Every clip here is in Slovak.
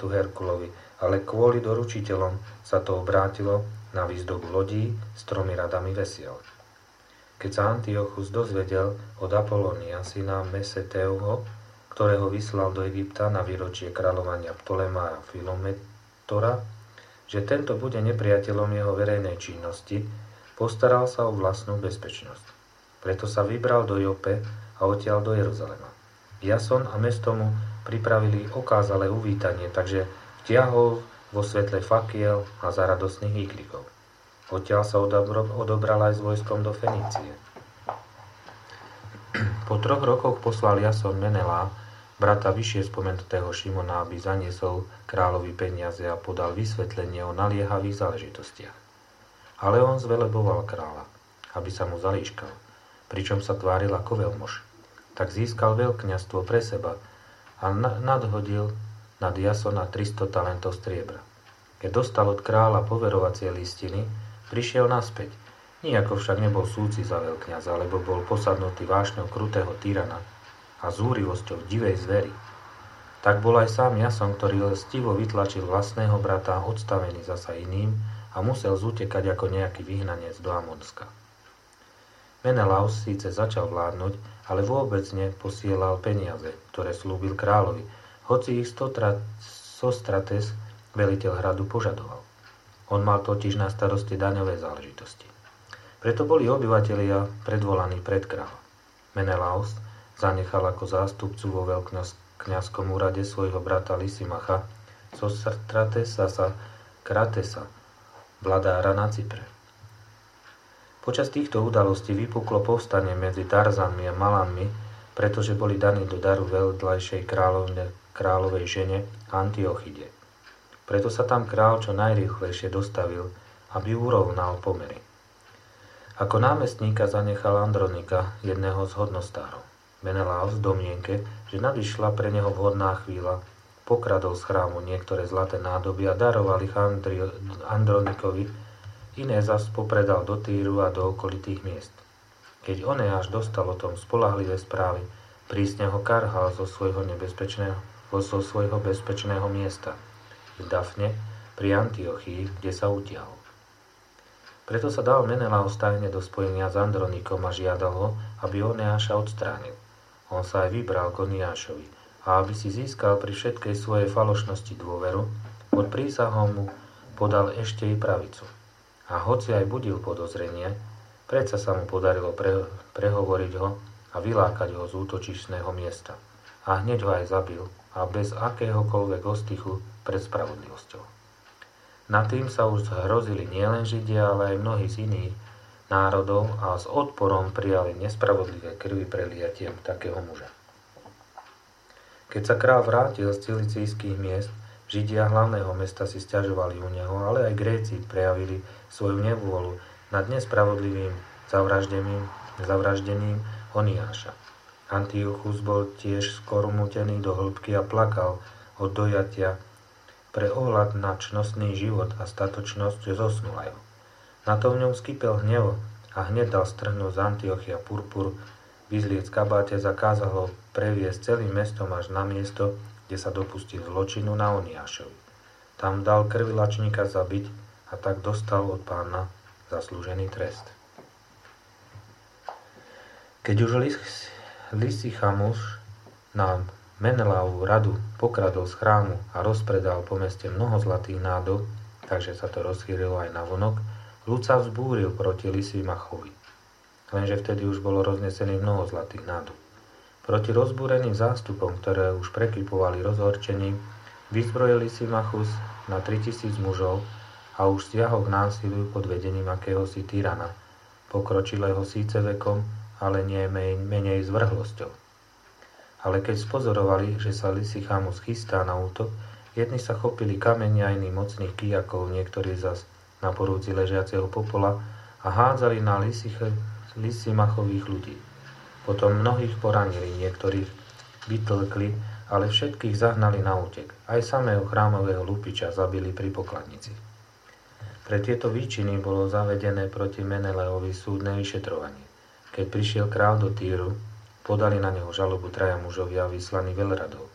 svetu Herkulovi, ale kvôli doručiteľom sa to obrátilo na výzdobu lodí s 3 radami vesiel. Keď sa Antiochus dozvedel od Apolónia, syna Meseteovho, ktorého vyslal do Egypta na výročie kráľovania Ptolemára Filometora, že tento bude nepriateľom jeho verejnej činnosti, postaral sa o vlastnú bezpečnosť. Preto sa vybral do Jope a odtiaľ do Jeruzalema. Jason a mesto mu pripravili okázalé uvítanie, takže vtiahol vo svetle fakiel a za radostných íklikov. Odtiaľ sa odobral aj s vojskom do Fenície. Po 3 rokoch poslal Jason Menelá, brata vyššie spomenutého Šimona, aby zaniesol kráľovi peniaze a podal vysvetlenie o naliehavých záležitostiach. Ale on zveleboval kráľa, aby sa mu zalíškal, pričom sa tváril ako veľmož. Tak získal veľkňazstvo pre seba a nadhodil nad Jasona 300 talentov striebra. Keď dostal od kráľa poverovacie listiny, prišiel naspäť. Nijako však nebol súci za veľkňaza, lebo bol posadnutý vášňou krutého tyrana a zúrivosťou divej zvery. Tak bol aj sám Jason, ktorý lstivo vytlačil vlastného brata, odstavený zasa iným, a musel zutekať ako nejaký vyhnanec do Amonska. Menelaus síce začal vládnuť, ale vôbec neposielal peniaze, ktoré slúbil kráľovi, hoci ich Sostrates, veliteľ hradu, požadoval. On mal totiž na starosti daňové záležitosti. Preto boli obyvatelia predvolaní pred kráľa. Menelaus zanechal ako zástupcu vo veľkňazskom úrade svojho brata Lysimacha, Sostratesa Kratesa, vladára na Cypre. Počas týchto udalostí vypuklo povstanie medzi Tarzanmi a Malanmi, pretože boli daní do daru vedľajšej kráľovej žene Antiochide. Preto sa tam kráľ čo najrýchlejšie dostavil, aby urovnal pomery. Ako námestníka zanechal Andronika, jedného z hodnostárov. Menelaus v domienke, že nadišla pre neho vhodná chvíľa, pokradol z chrámu niektoré zlaté nádoby a daroval ich Andronikovi, iné zas popredal do Týru a do okolitých miest. Keď Oneáš dostal o tom spoľahlivé správy, prísne ho karhal zo svojho bezpečného miesta v Dafne pri Antiochii, kde sa utiahol. Preto sa dal Menelaus tajne do spojenia s Andronikom a žiadal ho, aby Oneáša odstránil. On sa aj vybral k Oniášovi a aby si získal pri všetkej svojej falošnosti dôveru, pod prísahou mu podal ešte i pravicu. A hoci aj budil podozrenie, predsa sa mu podarilo prehovoriť ho a vylákať ho z útočišného miesta. A hneď ho aj zabil a bez akéhokoľvek ostychu pred spravodlivosťou. Nad tým sa už hrozili nielen Židia, ale aj mnohí z iných národov a s odporom prijali nespravodlivé krvi preliatiem takého muža. Keď sa kráľ vrátil z cilicijských miest, Židia hlavného mesta si sťažovali u neho, ale aj Gréci prejavili svoju nevôľu nad nespravodlivým zavraždením Oniáša. Antiochus bol tiež skormutený do hĺbky a plakal od dojatia. Pre ohľad na čnostný život a statočnosť zosnul aj. Na to v ňom skypel hnev a hneď dal strhnúť z Antiochia purpur, vyzliec kabáte, zakázal ho previesť celým mestom až na miesto, kde sa dopustil zločinu na Oniášovi. Tam dal krvilačníka zabiť a tak dostal od pána zaslúžený trest. Keď už Lysichamus na Menelaovu radu pokradol z chrámu a rozpredal po meste mnoho zlatých nádob, takže sa to rozchýrilo aj na vonok, ľud sa vzbúril proti Lysimachovi. Lenže vtedy už bolo roznesených mnoho zlatých nádob. Proti rozbúreným zástupom, ktoré už prekypovali rozhorčením, vyzbrojil Lysimachus na 3000 mužov a už stiahol k násiliu pod vedením akéhosi tyrana, pokročilého síce vekom, ale nie menej zvrhlosťou. Ale keď spozorovali, že sa Lysichamus chystá na útok, jedni sa chopili kamenia, iní mocných kijakov, niektorí zas na porúci ležiaceho popola a hádzali na Lysimachových ľudí. Potom mnohých poranili, niektorých vytlkli, ale všetkých zahnali na útek. Aj samého chrámového lupiča zabili pri pokladnici. Pre tieto výčiny bolo zavedené proti Meneleovi súdne vyšetrovanie. Keď prišiel kráľ do Týru, podali na neho žalobu 3 mužovia vyslaní veľradov.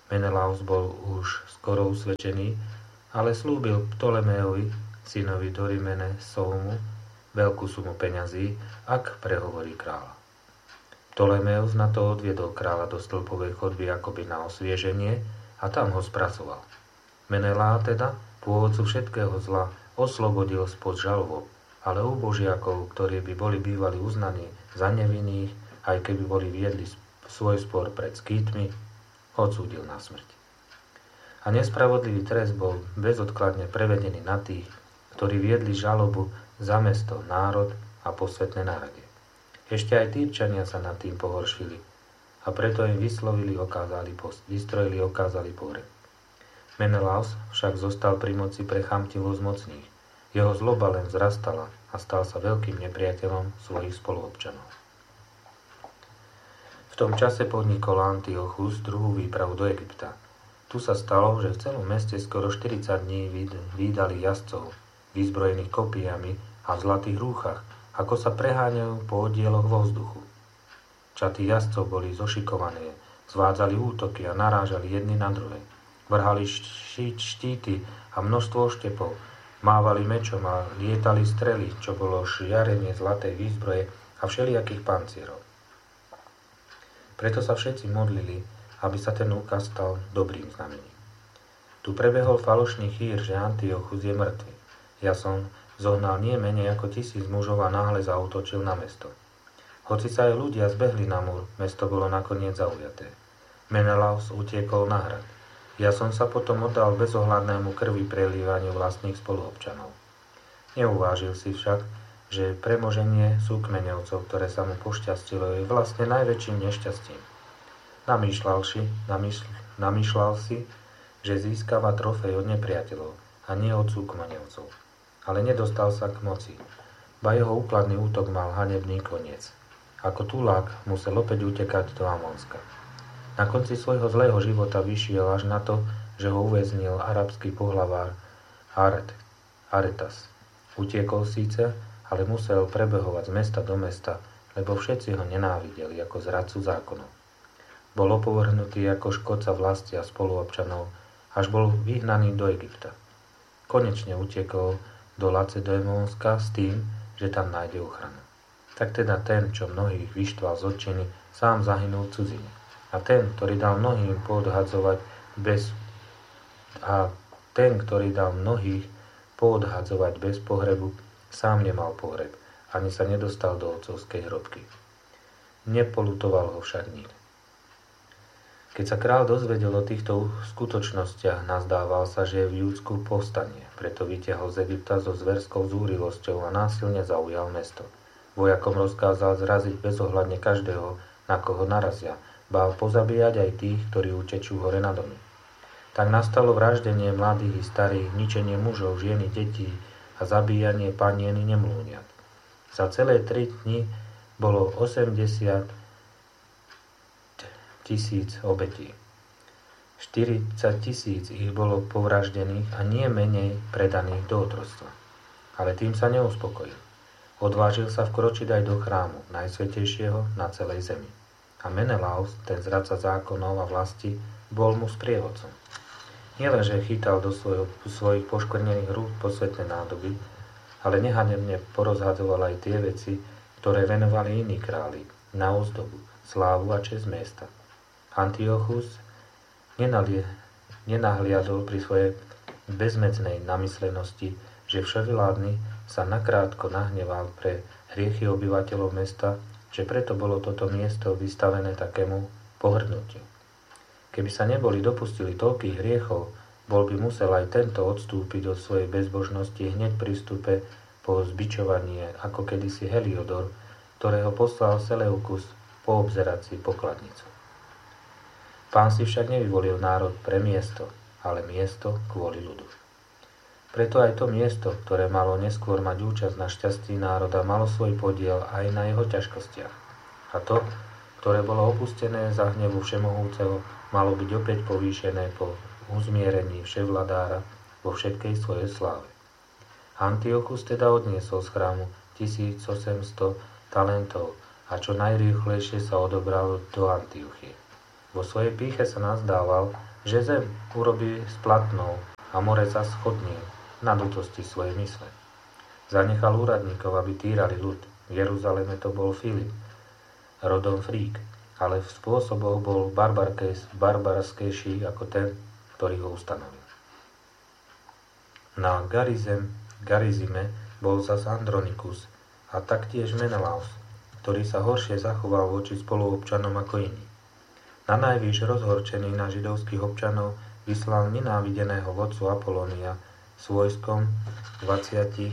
Menelaus bol už skoro usvedčený, ale slúbil Ptolemejovi, synovi Dorimene Soumu, veľkú sumu peňazí, ak prehovorí kráľa. Ptolemeus na to odviedol kráľa do stĺpovej chodby akoby na osvieženie a tam ho spracoval. Menelá teda, pôvodcu všetkého zla, oslobodil spod žalobu, ale u božiakov, ktorí by boli bývali uznaní za nevinných, aj keby boli viedli svoj spor pred skýtmi, odsúdil na smrť. A nespravodlivý trest bol bezodkladne prevedený na tých, ktorí viedli žalobu za mesto, národ a posvetné národie. Ešte aj Týrčania sa nad tým pohoršili a preto im vystrojili okázali pohreb. Menelaus však zostal pri moci pre chamtivosť mocných. Jeho zloba len vzrastala a stal sa veľkým nepriateľom svojich spoluobčanov. V tom čase podnikol Antiochus druhú výpravu do Egypta. Tu sa stalo, že v celom meste skoro 40 dní vídali jazdcov, vyzbrojených kopijami a v zlatých rúchach, ako sa preháňajú po oddieloch vo vzduchu. Čaty jazdcov boli zošikované, zvádzali útoky a narážali jedni na druhé. Vrhali štíty a množstvo oštepov, mávali mečom a lietali strely, čo bolo žiarenie zlatej výzbroje a všelijakých pancierov. Preto sa všetci modlili, aby sa ten úkaz stal dobrým znamením. Tu prebehol falošný chýr, že Antiochus je mŕtvy. Jason zohnal nie menej ako 1000 mužov a náhle zaútočil na mesto. Hoci sa aj ľudia zbehli na múr, mesto bolo nakoniec zaujaté. Menelaus utiekol na hrad. Jason sa potom oddal bezohľadnému krvi prelievaniu vlastných spoluobčanov. Neuvážil si však, že premoženie súkmeňovcov, ktoré sa mu pošťastilo, je vlastne najväčším nešťastím. Namýšľal si, že získava trofej od nepriateľov a nie od súkmeňovcov. Ale nedostal sa k moci, ba jeho úkladný útok mal hanebný koniec. Ako tulák musel opäť utekať do Amonska. Na konci svojho zlého života vyšiel až na to, že ho uväznil arabský pohlavár Aretas. Utiekol síce, ale musel prebehovať z mesta do mesta, lebo všetci ho nenávideli ako zradcu zákonov. Bol opovrhnutý ako škodca vlasti a spoluobčanov, až bol vyhnaný do Egypta. Konečne utiekol do Lacedémonska s tým, že tam nájde ochranu. Tak teda ten, čo mnohých vyštval z odčiny, sám zahynul v cudzine. A ten, ktorý dal mnohých poodhadzovať bez pohrebu, sám nemal pohreb, ani sa nedostal do otcovskej hrobky. Nepolutoval ho však nik. Keď sa král dozvedel o týchto skutočnostiach, nazdával sa, že je v Júdsku povstanie, preto vytiahol z Egypta so zverskou zúrilosťou a násilne zaujal mesto. Vojakom rozkázal zraziť bezohľadne každého, na koho narazia, ba pozabíjať aj tých, ktorí utečú hore na domy. Tak nastalo vraždenie mladých i starých, ničenie mužov, žien i detí a zabíjanie panien i nemlúňat. Za celé 3 dni bolo 80 000 obetí. 40 000 ich bolo povraždených a nie menej predaných do otroctva. Ale tým sa neuspokojil. Odvážil sa vkročiť aj do chrámu, najsvätejšieho na celej zemi. A Menelaus, ten zradca zákonov a vlasti, bol mu sprievodcom. Nielenže chytal do svojich poškvrnených rúk posvetné nádoby, ale nehanebne porozhadzoval aj tie veci, ktoré venovali iní králi, na ozdobu, slávu a česť mesta. Antiochus nenahliadol pri svojej bezmedznej namyslenosti, že vševládny sa nakrátko nahneval pre hriechy obyvateľov mesta, že preto bolo toto miesto vystavené takému pohrdnutiu. Keby sa neboli dopustili toľkých hriechov, bol by musel aj tento odstúpiť od svojej bezbožnosti hneď pri vstupe po zbičovanie, ako kedysi Heliodor, ktorého poslal Seleukus poobzerať si pokladnicu. Pán si však nevyvolil národ pre miesto, ale miesto kvôli ľudu. Preto aj to miesto, ktoré malo neskôr mať účasť na šťastí národa, malo svoj podiel aj na jeho ťažkostiach. A to, ktoré bolo opustené za hnevu Všemohúceho, malo byť opäť povýšené po uzmierení vševladára vo všetkej svojej sláve. Antiochus teda odniesol z chrámu 1800 talentov a čo najrýchlejšie sa odobral do Antiochie. Vo svojej pýche sa nazdával, že zem urobí splatnou a more zas chodní na dutosti svojej mysle. Zanechal úradníkov, aby týrali ľud. V Jeruzaleme to bol Filip, rodom Frík, ale v spôsoboch bol barbarskejší ako ten, ktorý ho ustanovil. Na Garizime bol zas Andronikus a taktiež Menelaus, ktorý sa horšie zachoval voči spoluobčanom ako iní. Na najvýš rozhorčený na židovských občanov vyslal nenávideného vodcu Apolónia s vojskom 22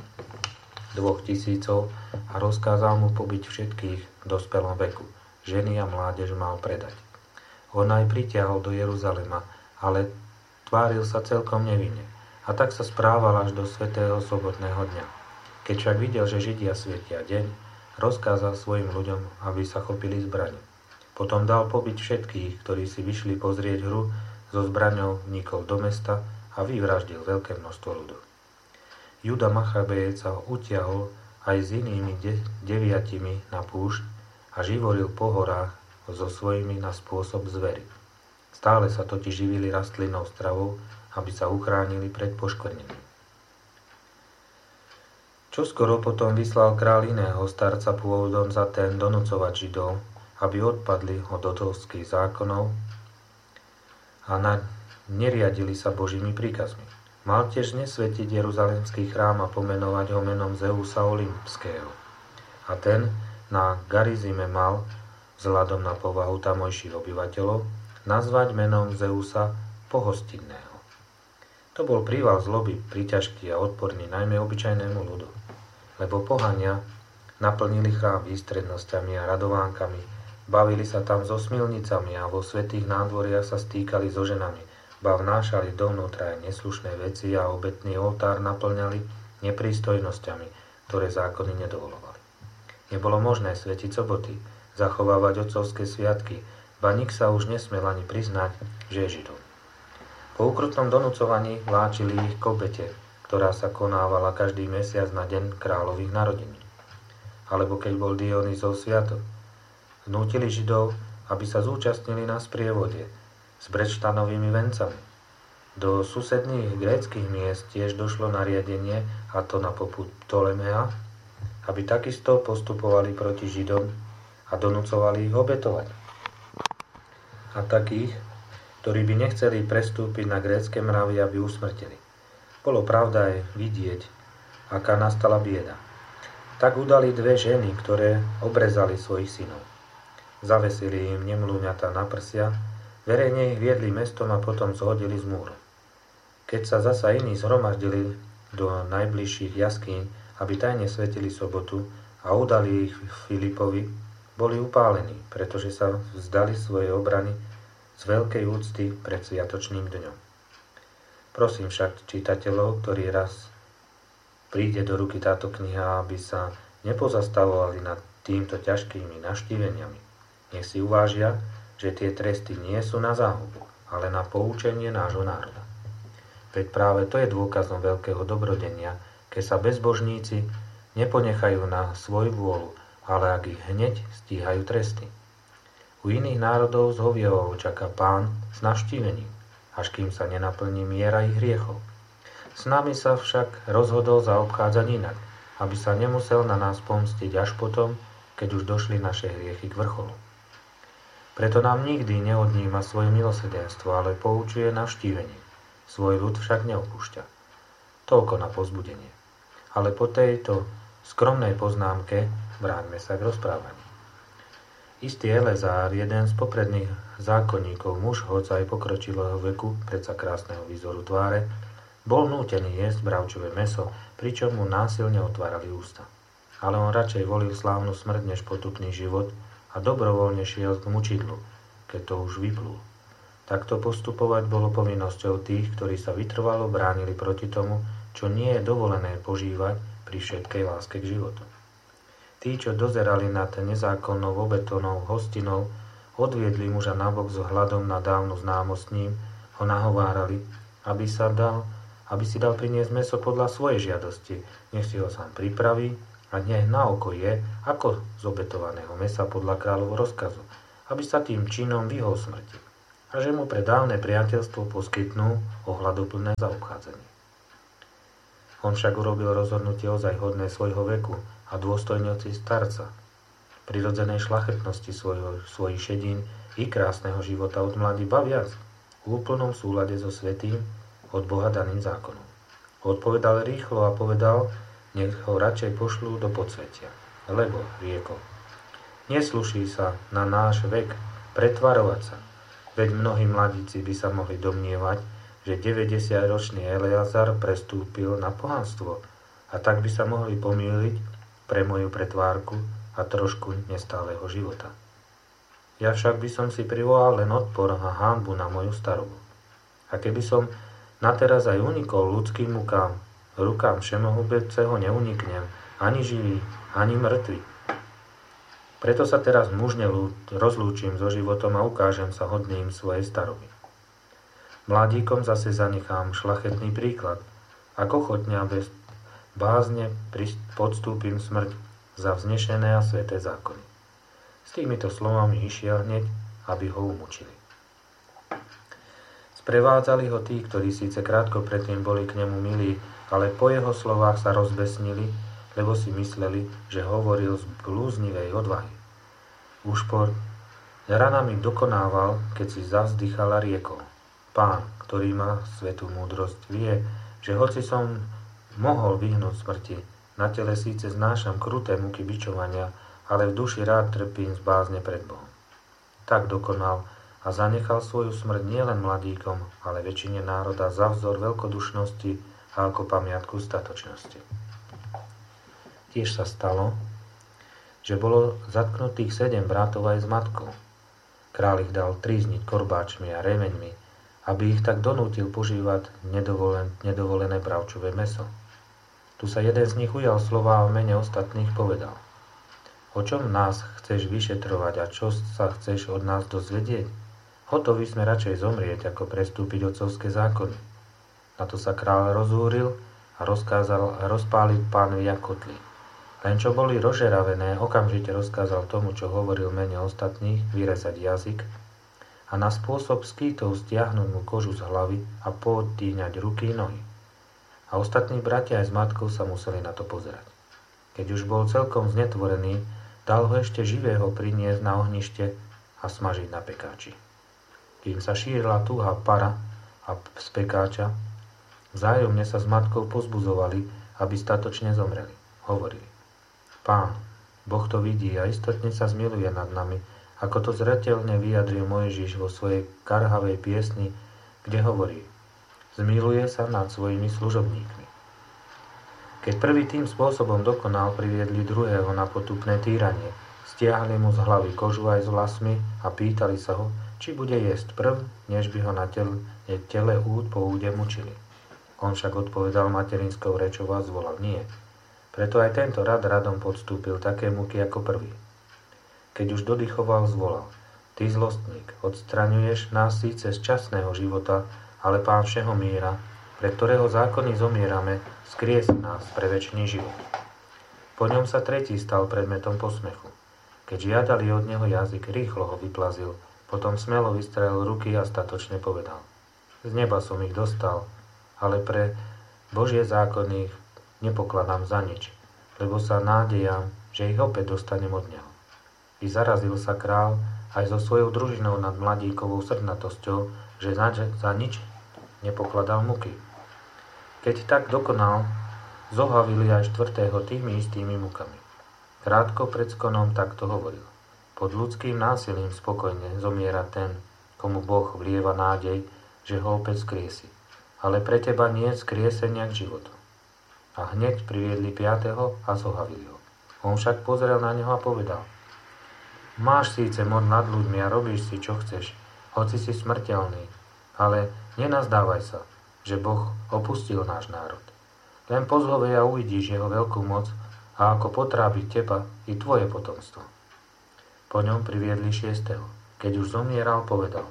000 a rozkázal mu pobiť všetkých v dospelom veku. Ženy a mládež mal predať. On aj pritiahol do Jeruzalema, ale tváril sa celkom nevinne. A tak sa správal až do svätého sobotného dňa. Keď však videl, že Židia svietia deň, rozkázal svojim ľuďom, aby sa chopili zbraní. Potom dal pobiť všetkých, ktorí si vyšli pozrieť hru, so zbraňou vnikol do mesta a vyvraždil veľké množstvo ľudu. Juda Machabejec sa utiahol aj s inými 9 na púšť a živoril po horách so svojimi na spôsob zvery. Stále sa totiž živili rastlinnou stravou, aby sa uchránili pred poškvrnením. Čoskoro potom vyslal kráľ iného starca pôvodom za ten donúcovať Židov, aby odpadli od odovských zákonov a neriadili sa Božími príkazmi. Mal tiež nesvetiť Jeruzalemský chrám a pomenovať ho menom Zeusa Olympského. A ten na Garizime mal, vzhľadom na povahu tamojších obyvateľov, nazvať menom Zeusa Pohostinného. To bol príval zloby, príťažký a odporný najmä obyčajnému ľudu, lebo pohania naplnili chrám výstrednosťami a radovánkami, bavili sa tam so smilnicami a vo svätých nádvoriach sa stýkali so ženami, ba vnášali dovnútra aj neslušné veci a obetný oltár naplňali neprístojnosťami, ktoré zákony nedovolovali. Nebolo možné svetiť soboty, zachovávať otcovské sviatky, ba nik sa už nesmel ani priznať, že je Židom. Po ukrutnom donúcovaní vláčili ich k obete, ktorá sa konávala každý mesiac na deň kráľových narodení. Alebo keď bol Dionýzov sviatok, vnútili Židov, aby sa zúčastnili na sprievode s brečtanovými vencami. Do susedných gréckych miest tiež došlo nariadenie, a to na popud Ptolemea, aby takisto postupovali proti Židom a donúcovali ich obetovať. A takých, ktorí by nechceli prestúpiť na grécke mravy, aby usmrtili. Bolo pravda aj vidieť, aká nastala bieda. Tak udali 2 ženy, ktoré obrezali svojich synov. Zavesili im nemlúňatá na prsia, verejne ich viedli mestom a potom zhodili z múru. Keď sa zasa iní zhromaždili do najbližších jaskýň, aby tajne svetili sobotu a udali ich Filipovi, boli upálení, pretože sa vzdali svojej obrany z veľkej úcty pred sviatočným dňom. Prosím však čitateľov, ktorí raz príde do ruky táto kniha, aby sa nepozastavovali nad týmto ťažkými navštíveniami. Nech si uvážia, že tie tresty nie sú na záhubu, ale na poučenie nášho národa. Veď práve to je dôkazom veľkého dobrodenia, keď sa bezbožníci neponechajú na svoju vôľu, ale ak ich hneď stíhajú tresty. U iných národov z hovieho čaká Pán s navštívením, až kým sa nenaplní miera ich hriechov. S nami sa však rozhodol zaobchádzať inak, aby sa nemusel na nás pomstiť až potom, keď už došli naše hriechy k vrcholu. Preto nám nikdy neodníma svoje milosrdenstvo, ale poučuje navštívením. Svoj ľud však neopúšťa. Toľko na povzbudenie. Ale po tejto skromnej poznámke vráťme sa k rozprávaniu. Istý Elezár, jeden z popredných zákonníkov, muž hoc aj pokročilého veku, predsa krásneho výzoru tváre, bol nútený jesť bravčové mäso, pričom mu násilne otvárali ústa. Ale on radšej volil slávnu smrť než potupný život a dobrovoľne šiel k mučidlu, keď to už vyplul. Takto postupovať bolo povinnosťou tých, ktorí sa vytrvalo bránili proti tomu, čo nie je dovolené požívať pri všetkej láske k životu. Tí, čo dozerali nad nezákonnou obetovnou hostinou, odviedli muža nabok s hľadom na dávnu známosť s ním, ho nahovárali, aby si dal priniesť mäso podľa svojej žiadosti, nech si ho sám pripraví a nech na oko je, ako z obetovaného mäsa podľa kráľovho rozkazu, aby sa tým činom vyhol smrti. a že mu pre dávne priateľstvo poskytnú ohľaduplné zaobchádzanie. On však urobil rozhodnutie ozaj hodné svojho veku a dôstojnosti starca, prirodzenej šľachetnosti svojich šedín i krásneho života od mladí ba viac, v úplnom súlade so svätým od Boha daným zákonom. Odpovedal rýchlo a povedal, nech ho radšej pošlú do podsvetia, lebo, riekol, nesluší sa na náš vek pretvarovať sa, veď mnohí mladíci by sa mohli domnievať, že 90-ročný Eleazar prestúpil na pohanstvo a tak by sa mohli pomýliť pre moju pretvárku a trošku nestáleho života. Ja však by som si privolal len odpor a hanbu na moju starobu. A keby som nateraz aj unikol ľudským rukám všemohúbeného neuniknem, ani živý, ani mŕtvy. Preto sa teraz mužne rozlúčim so životom a ukážem sa hodným svojej staroby. Mladíkom zase zanechám šľachetný príklad, ako ochotne a bez bázne podstúpim smrť za vznešené a sväté zákony. S týmito slovami išiel hneď, aby ho umučili. Sprevádzali ho tí, ktorí síce krátko predtým boli k nemu milí, ale po jeho slovách sa rozbesnili, lebo si mysleli, že hovoril z blúznivej odvahy. Už po ranami dokonával, keď si zavzdychal a riekol. Pán, ktorý má svätú múdrosť, vie, že hoci som mohol vyhnúť smrti, na tele síce znášam kruté muky bičovania, ale v duši rád trpím z bázne pred Bohom. Tak dokonal a zanechal svoju smrť nielen mladíkom, ale väčšine národa za vzor veľkodušnosti a ako pamiatku statočnosti. Tiež sa stalo, že bolo zatknutých 7 bratov aj s matkou. Kráľ ich dal trízniť korbáčmi a remeňmi, aby ich tak donútil požívať nedovolené bravčové mäso. Tu sa jeden z nich ujal slova a v mene ostatných povedal. O čom nás chceš vyšetrovať a čo sa chceš od nás dozvedieť? Hotoví sme radšej zomrieť, ako prestúpiť otcovské zákony. Na to sa kráľ rozhúril a rozkázal rozpáliť pánovi kotly. Len čo boli rozžeravené, okamžite rozkázal tomu, čo hovoril mene ostatných, vyrezať jazyk a na spôsob skýtov stiahnuť mu kožu z hlavy a poodtíňať ruky i nohy. A ostatní bratia aj s matkou sa museli na to pozerať. Keď už bol celkom znetvorený, dal ho ešte živého priniesť na ohnište a smažiť na pekáči. Kým sa šírila tuhá para a z pekáča, vzájomne sa s matkou pozbudzovali, aby statočne zomreli. Hovorili. Pán, Boh to vidí a istotne sa zmiluje nad nami, ako to zreteľne vyjadril Mojžiš vo svojej karhavej piesni, kde hovorí, zmiluje sa nad svojimi služobníkmi. Keď prvý tým spôsobom dokonal, priviedli druhého na potupné týranie, stiahli mu z hlavy kožu aj s vlasmi a pýtali sa ho, či bude jesť prv, než by ho na tele úd po úde mučili. On však odpovedal materinskou rečou a zvolal nie. Preto aj tento radom podstúpil také muky ako prvý. Keď už dodychoval, zvolal. Ty zlostník, odstraňuješ nás síce z časného života, ale Pán všeho míra, pre ktorého zákony zomierame, skries nás pre večný život. Po ňom sa tretí stal predmetom posmechu. Keď žiadali od neho jazyk, rýchlo ho vyplazil, potom smelo vystrelil ruky a statočne povedal. Z neba som ich dostal, ale pre Božie zákony ich nepokladám za nič, lebo sa nádejam, že ich opäť dostanem od neho. I zarazil sa král aj so svojou družinou nad mladíkovou srdnatosťou, že za nič nepokladal muky. Keď tak dokonal, zohavili aj štvrtého tými istými mukami. Krátko pred skonom takto hovoril. Pod ľudským násilím spokojne zomiera ten, komu Boh vlieva nádej, že ho opäť skriesi. Ale pre teba nie je skriesenia k životu. A hneď priviedli 5. a zohavili ho. On však pozrel na neho a povedal. Máš síce moc nad ľuďmi a robíš si, čo chceš, hoci si smrteľný, ale nenazdávaj sa, že Boh opustil náš národ. Len pozhovej a uvidíš jeho veľkú moc a ako potrábi teba i tvoje potomstvo. Po ňom priviedli 6. Keď už zomieral, povedal.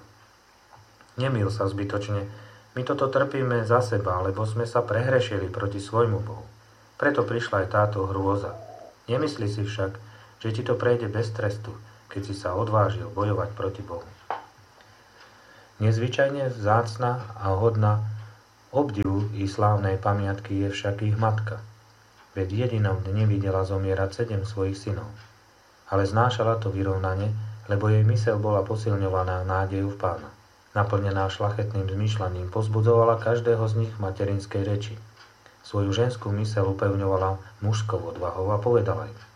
Nemýl sa zbytočne, my toto trpíme za seba, lebo sme sa prehrešili proti svojmu Bohu. Preto prišla aj táto hrôza. Nemyslí si však, že ti to prejde bez trestu, keď si sa odvážil bojovať proti Bohu. Nezvyčajne vzácna a hodná obdivu i slávnej pamiatky je však ich matka. Veď v jedinom dni videla zomierať 7 svojich synov. Ale znášala to vyrovnane, lebo jej myseľ bola posilňovaná nádejou v Pána. Naplnená šľachetným zmýšľaním pozbudzovala každého z nich materinskej reči. Svoju ženskú myseľ upevňovala mužskou odvahou a povedala im: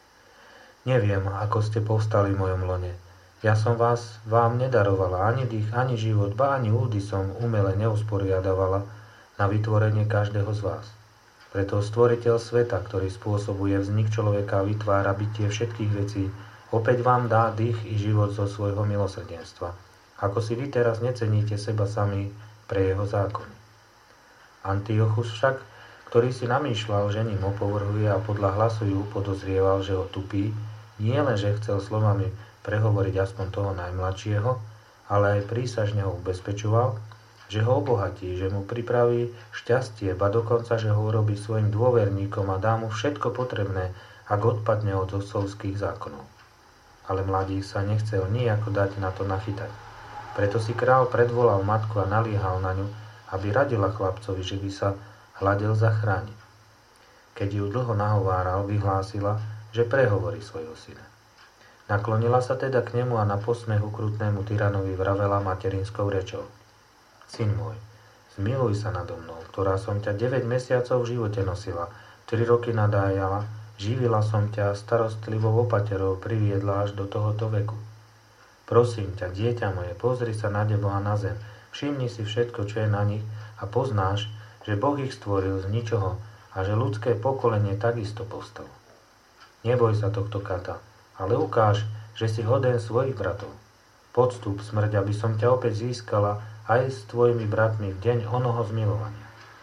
Neviem, ako ste povstali v mojom lone. Ja som vám nedarovala ani dých, ani život, ba ani údy som umele neusporiadavala na vytvorenie každého z vás. Preto stvoriteľ sveta, ktorý spôsobuje vznik človeka a vytvára bytie všetkých vecí, opäť vám dá dých i život zo svojho milosrdenstva. Ako si vy teraz neceníte seba sami pre jeho zákony. Antiochus však, ktorý si namýšľal, že ním opovrhuje a podľa hlasu ju podozrieval, že ho tupí, nie len, že chcel slovami prehovoriť aspoň toho najmladšieho, ale aj prísažne ho ubezpečoval, že ho obohatí, že mu pripraví šťastie, ba dokonca, že ho urobí svojim dôverníkom a dá mu všetko potrebné, ak odpadne od otcovských zákonov. Ale mladík sa nechcel nijako dať na to nachytať. Preto si král predvolal matku a naliehal na ňu, aby radila chlapcovi, že by sa hľadel zachrániť. Keď ju dlho nahováral, vyhlásila, že prehovorí svojho syna. Naklonila sa teda k nemu a na posmech ukrutnému tyranovi vravela materinskou rečou: Syn môj, zmiluj sa nado mnou, ktorá som ťa 9 mesiacov v živote nosila, 3 roky nadájala, živila som ťa a starostlivou opaterou priviedla až do tohoto veku. Prosím ťa, dieťa moje, pozri sa na nebo a na zem, všimni si všetko, čo je na nich a poznáš, že Boh ich stvoril z ničoho a že ľudské pokolenie takisto povstalo. Neboj sa tohto kata, ale ukáž, že si hoden svojich bratov. Podstup smrť, aby som ťa opäť získala aj s tvojimi bratmi v deň onoho zmilovania.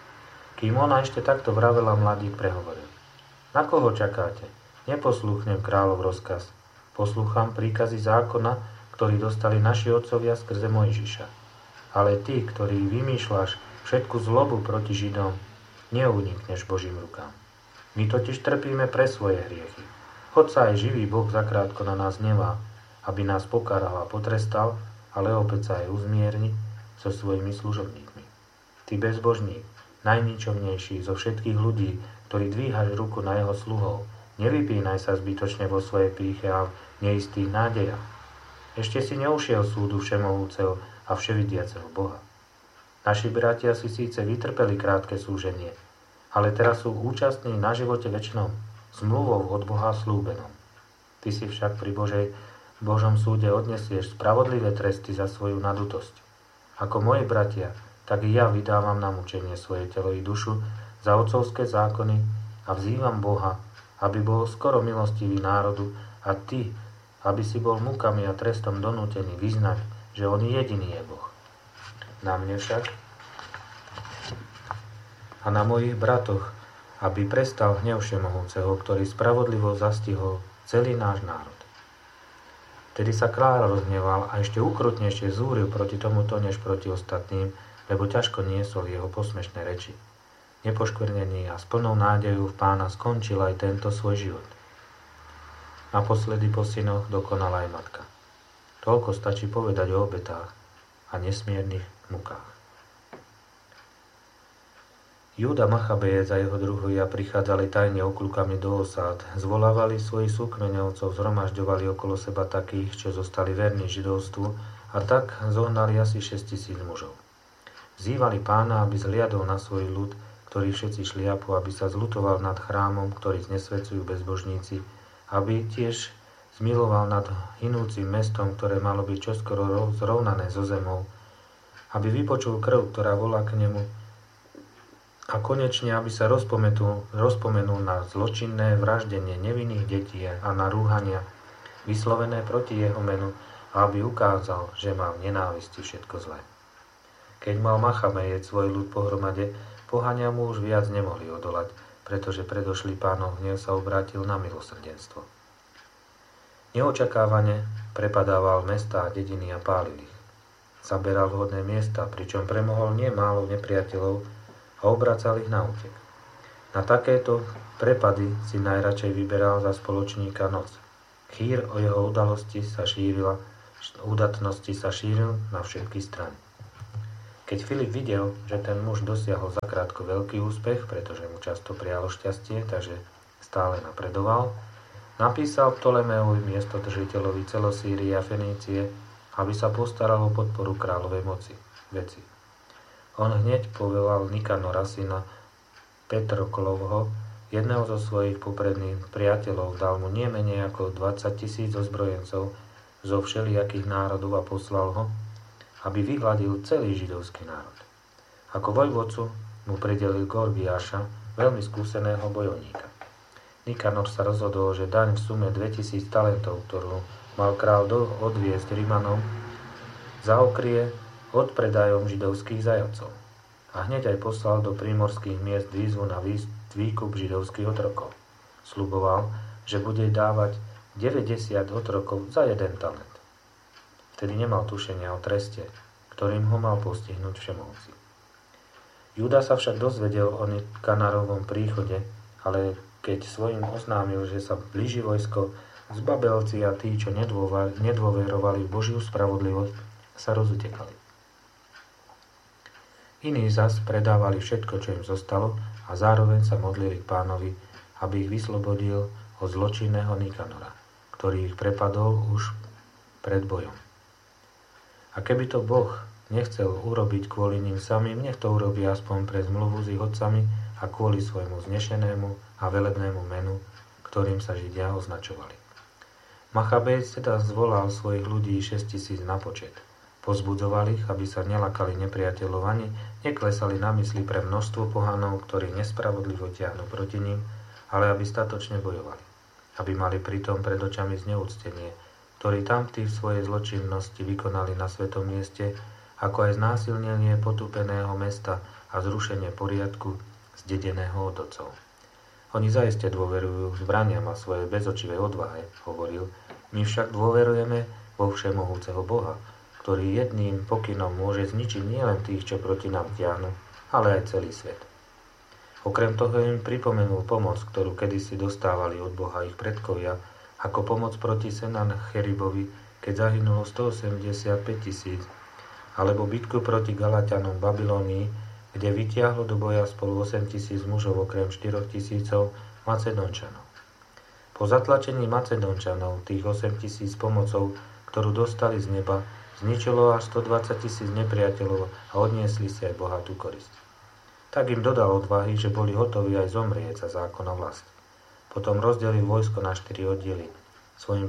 Kým ona ešte takto vravela, mladík prehovoril: Na koho čakáte? Neposlúchnem kráľov rozkaz. Poslúcham príkazy zákona, ktorý dostali naši otcovia skrze Mojžiša. Ale ty, ktorý vymýšľaš všetku zlobu proti Židom, neunikneš Božím rukám. My totiž trpíme pre svoje hriechy. Hoď sa aj živý Boh zakrátko na nás nevá, aby nás pokáral a potrestal, ale opäť sa aj uzmierni so svojimi služobníkmi. Ty bezbožník, najničomnejší zo všetkých ľudí, ktorý dvíhaš ruku na jeho sluhov, nevypínaj sa zbytočne vo svojej pýche a v neistých nádejach. Ešte si neušiel súdu všemohúceho a vševidiaceho Boha. Naši bratia si síce vytrpeli krátke súženie, ale teraz sú účastní na živote večnom, zmluvou od Boha slúbenom. Ty si však pri Božom súde odnesieš spravodlivé tresty za svoju nadutosť. Ako moji bratia, tak i ja vydávam na mučenie svoje telo i dušu za otcovské zákony a vzývam Boha, aby bol skoro milostivý národu a ty, aby si bol múkami a trestom donútený vyznať, že on jediný je Boh. Na mne však a na mojich bratoch, aby prestal hnev všemohúceho, ktorý spravodlivo zastihol celý náš národ. Tedy sa kráľ rozhneval a ešte ukrutnejšie zúril proti tomuto než proti ostatným, lebo ťažko niesol jeho posmešné reči. Nepoškvrnený a s plnou nádejou v Pána skončil aj tento svoj život. Naposledy po synoch dokonala aj matka. Toľko stačí povedať o obetách a nesmiernych mukách. Júda Machabejec a jeho druhovia prichádzali tajne okľukami do osád, zvolávali svojich súkmeňovcov, zhromažďovali okolo seba takých, čo zostali verní židovstvu, a tak zohnali asi 6 000 mužov. Vzývali Pána, aby zliadol na svoj ľud, ktorý všetci šliapu, aby sa zľutoval nad chrámom, ktorý znesvedcujú bezbožníci, aby tiež zmiloval nad hynúcim mestom, ktoré malo byť čoskoro zrovnané so zemou, aby vypočul krv, ktorá volá k nemu, a konečne, aby sa rozpomenul na zločinné vraždenie nevinných detí a na rúhania vyslovené proti jeho menu, a aby ukázal, že má v nenávisti všetko zlé. Keď mal Machabejec svoj ľud pohromade, pohania mu už viac nemohli odolať, pretože predošlý Pánov hnev sa obrátil na milosrdenstvo. Neočakávane prepadával mestá a dediny a pálil ich. Zaberal vhodné miesta, pričom premohol nemálo nepriateľov a obracal ich na útek. Na takéto prepady si najradšej vyberal za spoločníka noc. Chýr o jeho udalosti sa šírila, údatnosti sa šíril na všetky strany. Keď Filip videl, že ten muž dosiahol zakrátko veľký úspech, pretože mu často prialo šťastie, takže stále napredoval, napísal Ptolemeovi miestodržiteľovi Celosýrie a Fenície, aby sa postaral o podporu kráľovej veci. On hneď povolal Nikanora, syna Petroklovho, jedného zo svojich popredných priateľov, dal mu nie menej ako 20 000 ozbrojencov zo všelijakých národov a poslal ho, aby vyhladil celý židovský národ. Ako vojvodcu mu pridelil Gorgiáša, veľmi skúseného bojovníka. Nikanor sa rozhodol, že daň v sume 2000 talentov, ktorú mal král odviesť Rimanom, zaokrie odpredajom židovských zajatcov. A hneď aj poslal do prímorských miest výzvu na výkup židovských otrokov. Sľuboval, že bude dávať 90 otrokov za 1 talent. Vtedy nemal tušenia o treste, ktorým ho mal postihnúť všemovci. Júda sa však dozvedel o Nikanarovom príchode, ale keď svojim oznámil, že sa blíži vojsko, zbabelci a tí, čo nedôverovali v Božiu spravodlivosť, sa rozutekali. Iní zas predávali všetko, čo im zostalo, a zároveň sa modlili k Pánovi, aby ich vyslobodil od zločinného Nikanora, ktorý ich prepadol už pred bojom. A keby to Boh nechcel urobiť kvôli ním samým, nech to urobí aspoň pre zmluvu s ich otcami a kvôli svojmu znešenému a velebnému menu, ktorým sa Židia označovali. Machabejs teda zvolal svojich ľudí 6 000 na počet. Pozbudzoval ich, aby sa nelakali nepriateľov ani neklesali na mysli pre množstvo pohanov, ktorí nespravodlivo ťahnú proti ním, ale aby statočne bojovali. Aby mali pritom pred očami zneúctenie, ktorí tamtí v svojej zločinnosti vykonali na svetom mieste, ako aj znásilnenie potúpeného mesta a zrušenie poriadku zdedeného od otcov. Oni zaiste dôverujú zbraniam a svojej bezočivej odvahe, hovoril, my však dôverujeme vo všemohúceho Boha, ktorý jedným pokynom môže zničiť nielen tých, čo proti nám tiahnu, ale aj celý svet. Okrem toho im pripomenul pomoc, ktorú kedysi dostávali od Boha ich predkovia, ako pomoc proti Senacheribovi, keď zahynulo 185 000, alebo bitku proti Galatianom v Babylónii, kde vytiahlo do boja spolu 8 000 mužov okrem 4 000 Macedončanov. Po zatlačení Macedončanov tých 8 000 pomocou, ktorú dostali z neba, zničilo až 120 000 nepriateľov a odniesli si aj bohatú korisť. Tak im dodal odvahy, že boli hotoví aj zomrieť za zákon a vlast. Potom rozdelil vojsko na 4 oddiely. Svojich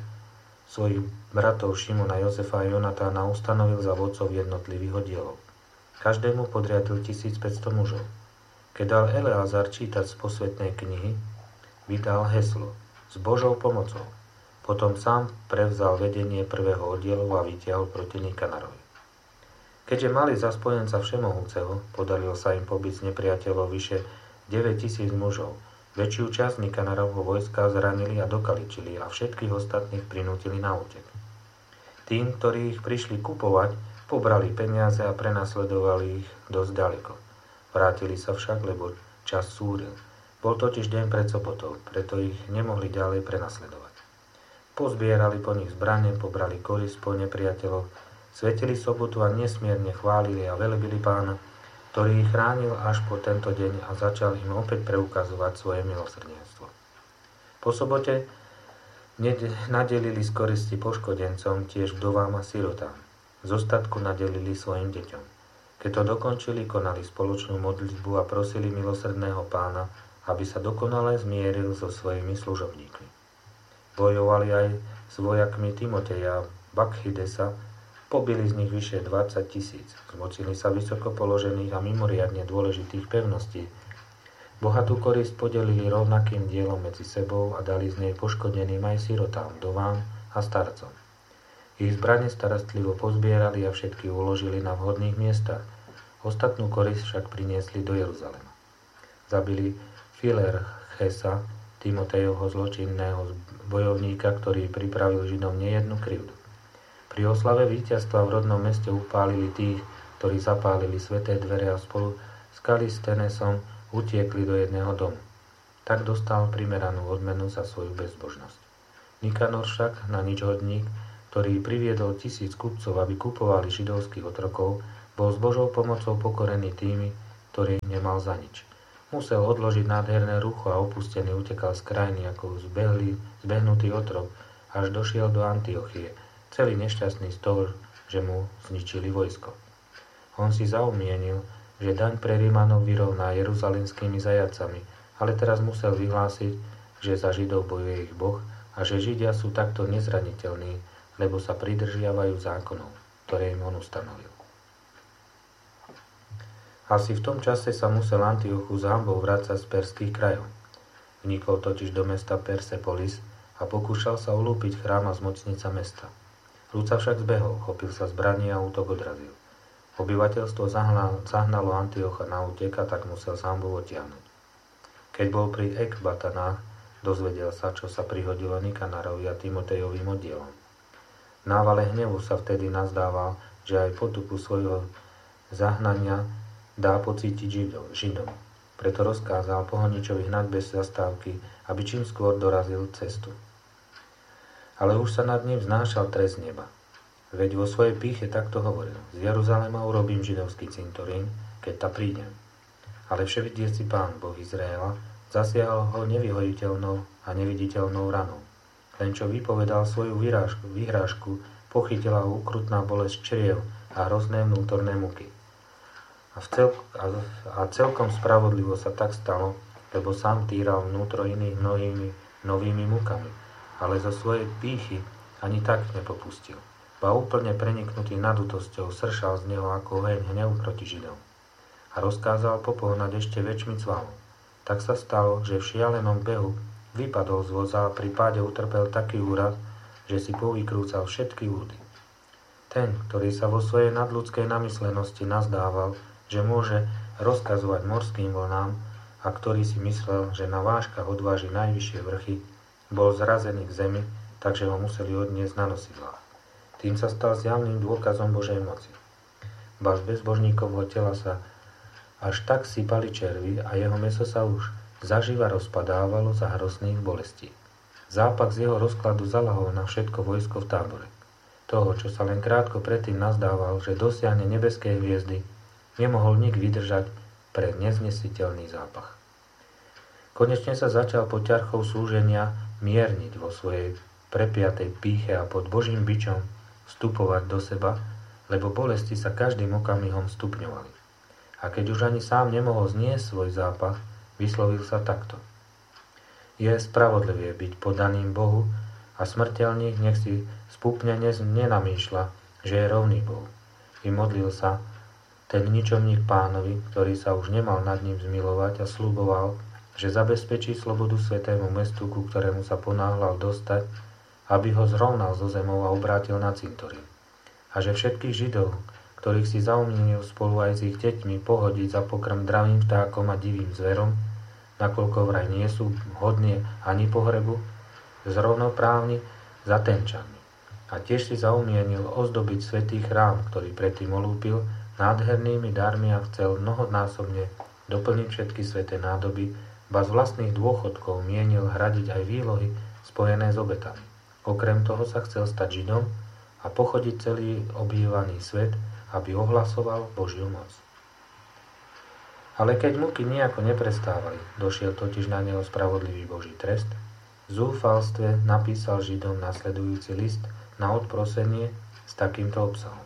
bratov Šimona, Jozefa a Jonatána ustanovil za vodcov jednotlivých oddielov. Každému podriadil 1500 mužov. Keď dal Eleazar čítať z posvätnej knihy, vydal heslo s Božou pomocou. Potom sám prevzal vedenie prvého oddielu a vytiahol proti Nikanarovi. Keďže mali za spojenca Všemohúceho, podarilo sa im pobiť z nepriateľov vyše 9000 mužov. Väčšiu časť Nikanarovho vojska zranili a dokaličili a všetkých ostatných prinútili na útek. Tým, ktorí ich prišli kupovať, pobrali peniaze a prenasledovali ich dosť ďaleko. Vrátili sa však, lebo čas súril. Bol totiž deň pred sobotou, preto ich nemohli ďalej prenasledovať. Pozbierali po nich zbrane, pobrali korisť po nepriateľoch, svetili sobotu a nesmierne chválili a velebili Pána, ktorý ich chránil až po tento deň a začal im opäť preukazovať svoje milosrdenstvo. Po sobote nadelili z koristi poškodencom, tiež vdovám a sirotám. Z ostatku nadelili svojim deťom. Keď to dokončili, konali spoločnú modlitbu a prosili milosrdného Pána, aby sa dokonale zmieril so svojimi služobníkmi. Bojovali aj s vojakmi Timoteja Bakchidesa, pobili z nich vyše 20 000, zmocili sa vysoko položených a mimoriadne dôležitých pevností. Bohatú korisť podelili rovnakým dielom medzi sebou a dali z nej poškodeným aj sirotám, vdovám a starcom. Ich zbrane starostlivo pozbierali a všetky uložili na vhodných miestach. Ostatnú korisť však priniesli do Jeruzalema. Zabili Filerchesa, Timotejovho zločinného bojovníka, ktorý pripravil Židom nejednu krivdu. Pri oslave víťazstva v rodnom meste upálili tých, ktorí zapálili sväté dvere a spolu s Kalistenesom utiekli do jedného domu. Tak dostal primeranú odmenu za svoju bezbožnosť. Nikanor však, na ničhodník, ktorý priviedol 1000 kupcov, aby kupovali židovských otrokov, bol s Božou pomocou pokorený tými, ktorý nemal za nič. Musel odložiť nádherné rucho a opustený utekal z krajiny ako zbehnutý otrok, až došiel do Antiochie, celý nešťastný z toho, že mu zničili vojsko. On si zaumienil, že daň pre Rímanov vyrovná jeruzalemskými zajatcami, ale teraz musel vyhlásiť, že za Židov bojuje ich Boh a že Židia sú takto nezraniteľní, lebo sa pridržiavajú zákonov, ktoré im on ustanovil. Asi v tom čase sa musel Antiochu s hanbou vrácať z perských krajov. Vnikol totiž do mesta Persepolis a pokúšal sa ulúpiť chrám a zmocnica mesta. Ľud sa však zbehol, chopil sa zbraní a útok odrazil. Obyvateľstvo zahnalo Antiocha na útek a tak musel s hanbou odtiahnuť. Keď bol pri Ekbatanách, dozvedel sa, čo sa prihodilo Nikanárovi a Timotejovým oddielom. V návale hnevu sa vtedy nazdával, že aj potupu svojho zahnania dá pocítiť Židom. Preto rozkázal pohoničovi hnať bez zastávky, aby čím skôr dorazil cestu. Ale už sa nad ním znášal trest neba. Veď vo svojej pýche takto hovoril: z Jeruzalema urobím židovský cintorín, keď ta prídem. Ale vševidiaci Pán, Boh Izraela, zasiahol ho nevyhojiteľnou a neviditeľnou ranou. Len čo vypovedal svoju vyhrážku, pochytila ho ukrutná bolesť čriev a hrozné vnútorné muky. A celkom spravodlivo sa tak stalo, lebo sám týral vnútro iných mnohými novými mukami, ale zo svojej pýchy ani tak nepopustil. Ba úplne preniknutý nadutosťou sršal z neho ako oheň hnev proti Židom. A rozkázal popohnať ešte väčšmi cvalom. Tak sa stalo, že v šialenom behu vypadol z voza a pri páde utrpel taký úraz, že si povykrúcal všetky údy. Ten, ktorý sa vo svojej nadľudskej namyslenosti nazdával, že môže rozkazovať morským vlnám a ktorý si myslel, že na vážkach odváži najvyššie vrchy, bol zrazený k zemi, takže ho museli odniesť na nosidlách. Tým sa stal zjavným dôkazom Božej moci. Ba z bezbožníkovho tela sa až tak sypali červy a jeho mäso sa už zaživa rozpadávalo za hrozných bolestí. Zápach z jeho rozkladu zalahol na všetko vojsko v tábore. Toho, čo sa len krátko predtým nazdával, že dosiahne nebeské hviezdy, nemohol nik vydržať pre neznesiteľný zápach. Konečne sa začal pod ťarchou súženia mierniť vo svojej prepiatej pýche a pod Božím bičom vstupovať do seba, lebo bolesti sa každým okamihom stupňovali. A keď už ani sám nemohol zniesť svoj zápach, vyslovil sa takto: je spravodlivé byť podaným Bohu a smrteľník nech si spúpne nenamýšľa, že je rovný Bohu. I modlil sa ten ničomník Pánovi, ktorý sa už nemal nad ním zmilovať, a sľuboval, že zabezpečí slobodu svätému mestu, ku ktorému sa ponáhľal dostať, aby ho zrovnal zo zemou a obrátil na cintorín. A že všetkých Židov, ktorých si zaumienil spolu aj s ich deťmi, pohodiť za pokrm dravým vtákom a divým zverom, nakoľko vraj nie sú hodní ani pohrebu, zrovnoprávni za tenčami. A tiež si zaumienil ozdobiť svätý chrám, ktorý predtým olúpil, nádhernými darmi a chcel mnohonásobne doplniť všetky sväté nádoby, ba z vlastných dôchodkov mienil hradiť aj výlohy spojené s obetami. Okrem toho sa chcel stať Židom a pochodiť celý obývaný svet, aby ohlasoval Božiu moc. Ale keď muky nejako neprestávali, došiel totiž na neho spravodlivý Boží trest, v zúfalstve napísal Židom nasledujúci list na odprosenie s takýmto obsahom.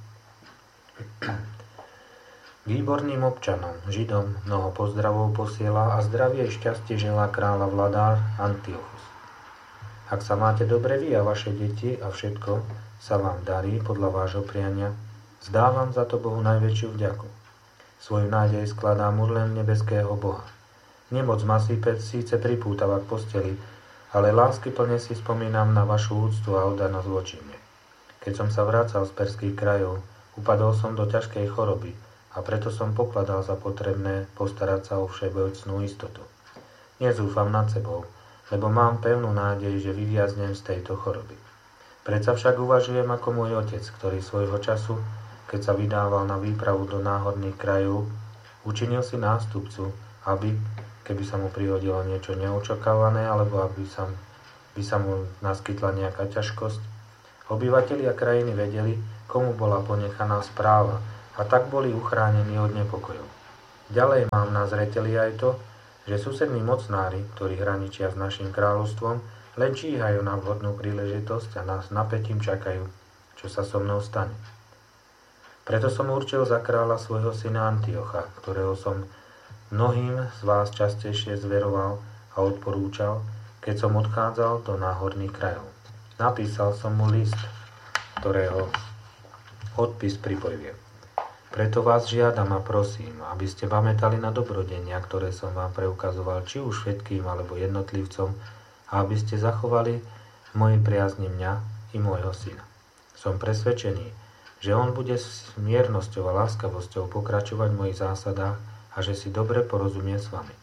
Výborným občanom, Židom, mnoho pozdravov posiela a zdravie a šťastie želá kráľa vladár Antiochus. Ak sa máte dobre vy a vaše deti a všetko sa vám darí podľa vášho priania, zdávam za to Bohu najväčšiu vďaku. Svoju nádej skladám už len nebeského Boha. Nemoc ma síce pripútava k posteli, ale láskyplne si spomínam na vašu úctu a oddanosť voči mne. Keď som sa vracal z perských krajov, upadol som do ťažkej choroby a preto som pokladal za potrebné postarať sa o všeobecnú istotu. Nezúfam nad sebou, lebo mám pevnú nádej, že vyviaznem z tejto choroby. Predsa však uvažujem ako môj otec, ktorý svojho času, keď sa vydával na výpravu do náhorných krajov, učinil si nástupcu, aby, keby sa mu prihodilo niečo neočakávané, alebo aby by sa mu naskytla nejaká ťažkosť, Obyvatelia krajiny vedeli, komu bola ponechaná správa, a tak boli uchránení od nepokojov. Ďalej mám na zreteli aj to, že susední mocnári, ktorí hraničia s našim kráľovstvom, len číhajú na vhodnú príležitosť a nás napätím čakajú, čo sa so mnou stane. Preto som určil za kráľa svojho syna Antiocha, ktorého som mnohým z vás častejšie zveroval a odporúčal, keď som odchádzal do náhorných krajov. Napísal som mu list, ktorého odpis pripojujem. Preto vás žiadam a prosím, aby ste pamätali na dobrodenia, ktoré som vám preukazoval, či už všetkým alebo jednotlivcom, a aby ste zachovali v mojej priazni mňa i môjho syna. Som presvedčený, že on bude s miernosťou a láskavosťou pokračovať v mojich zásadách a že si dobre porozumie s vami.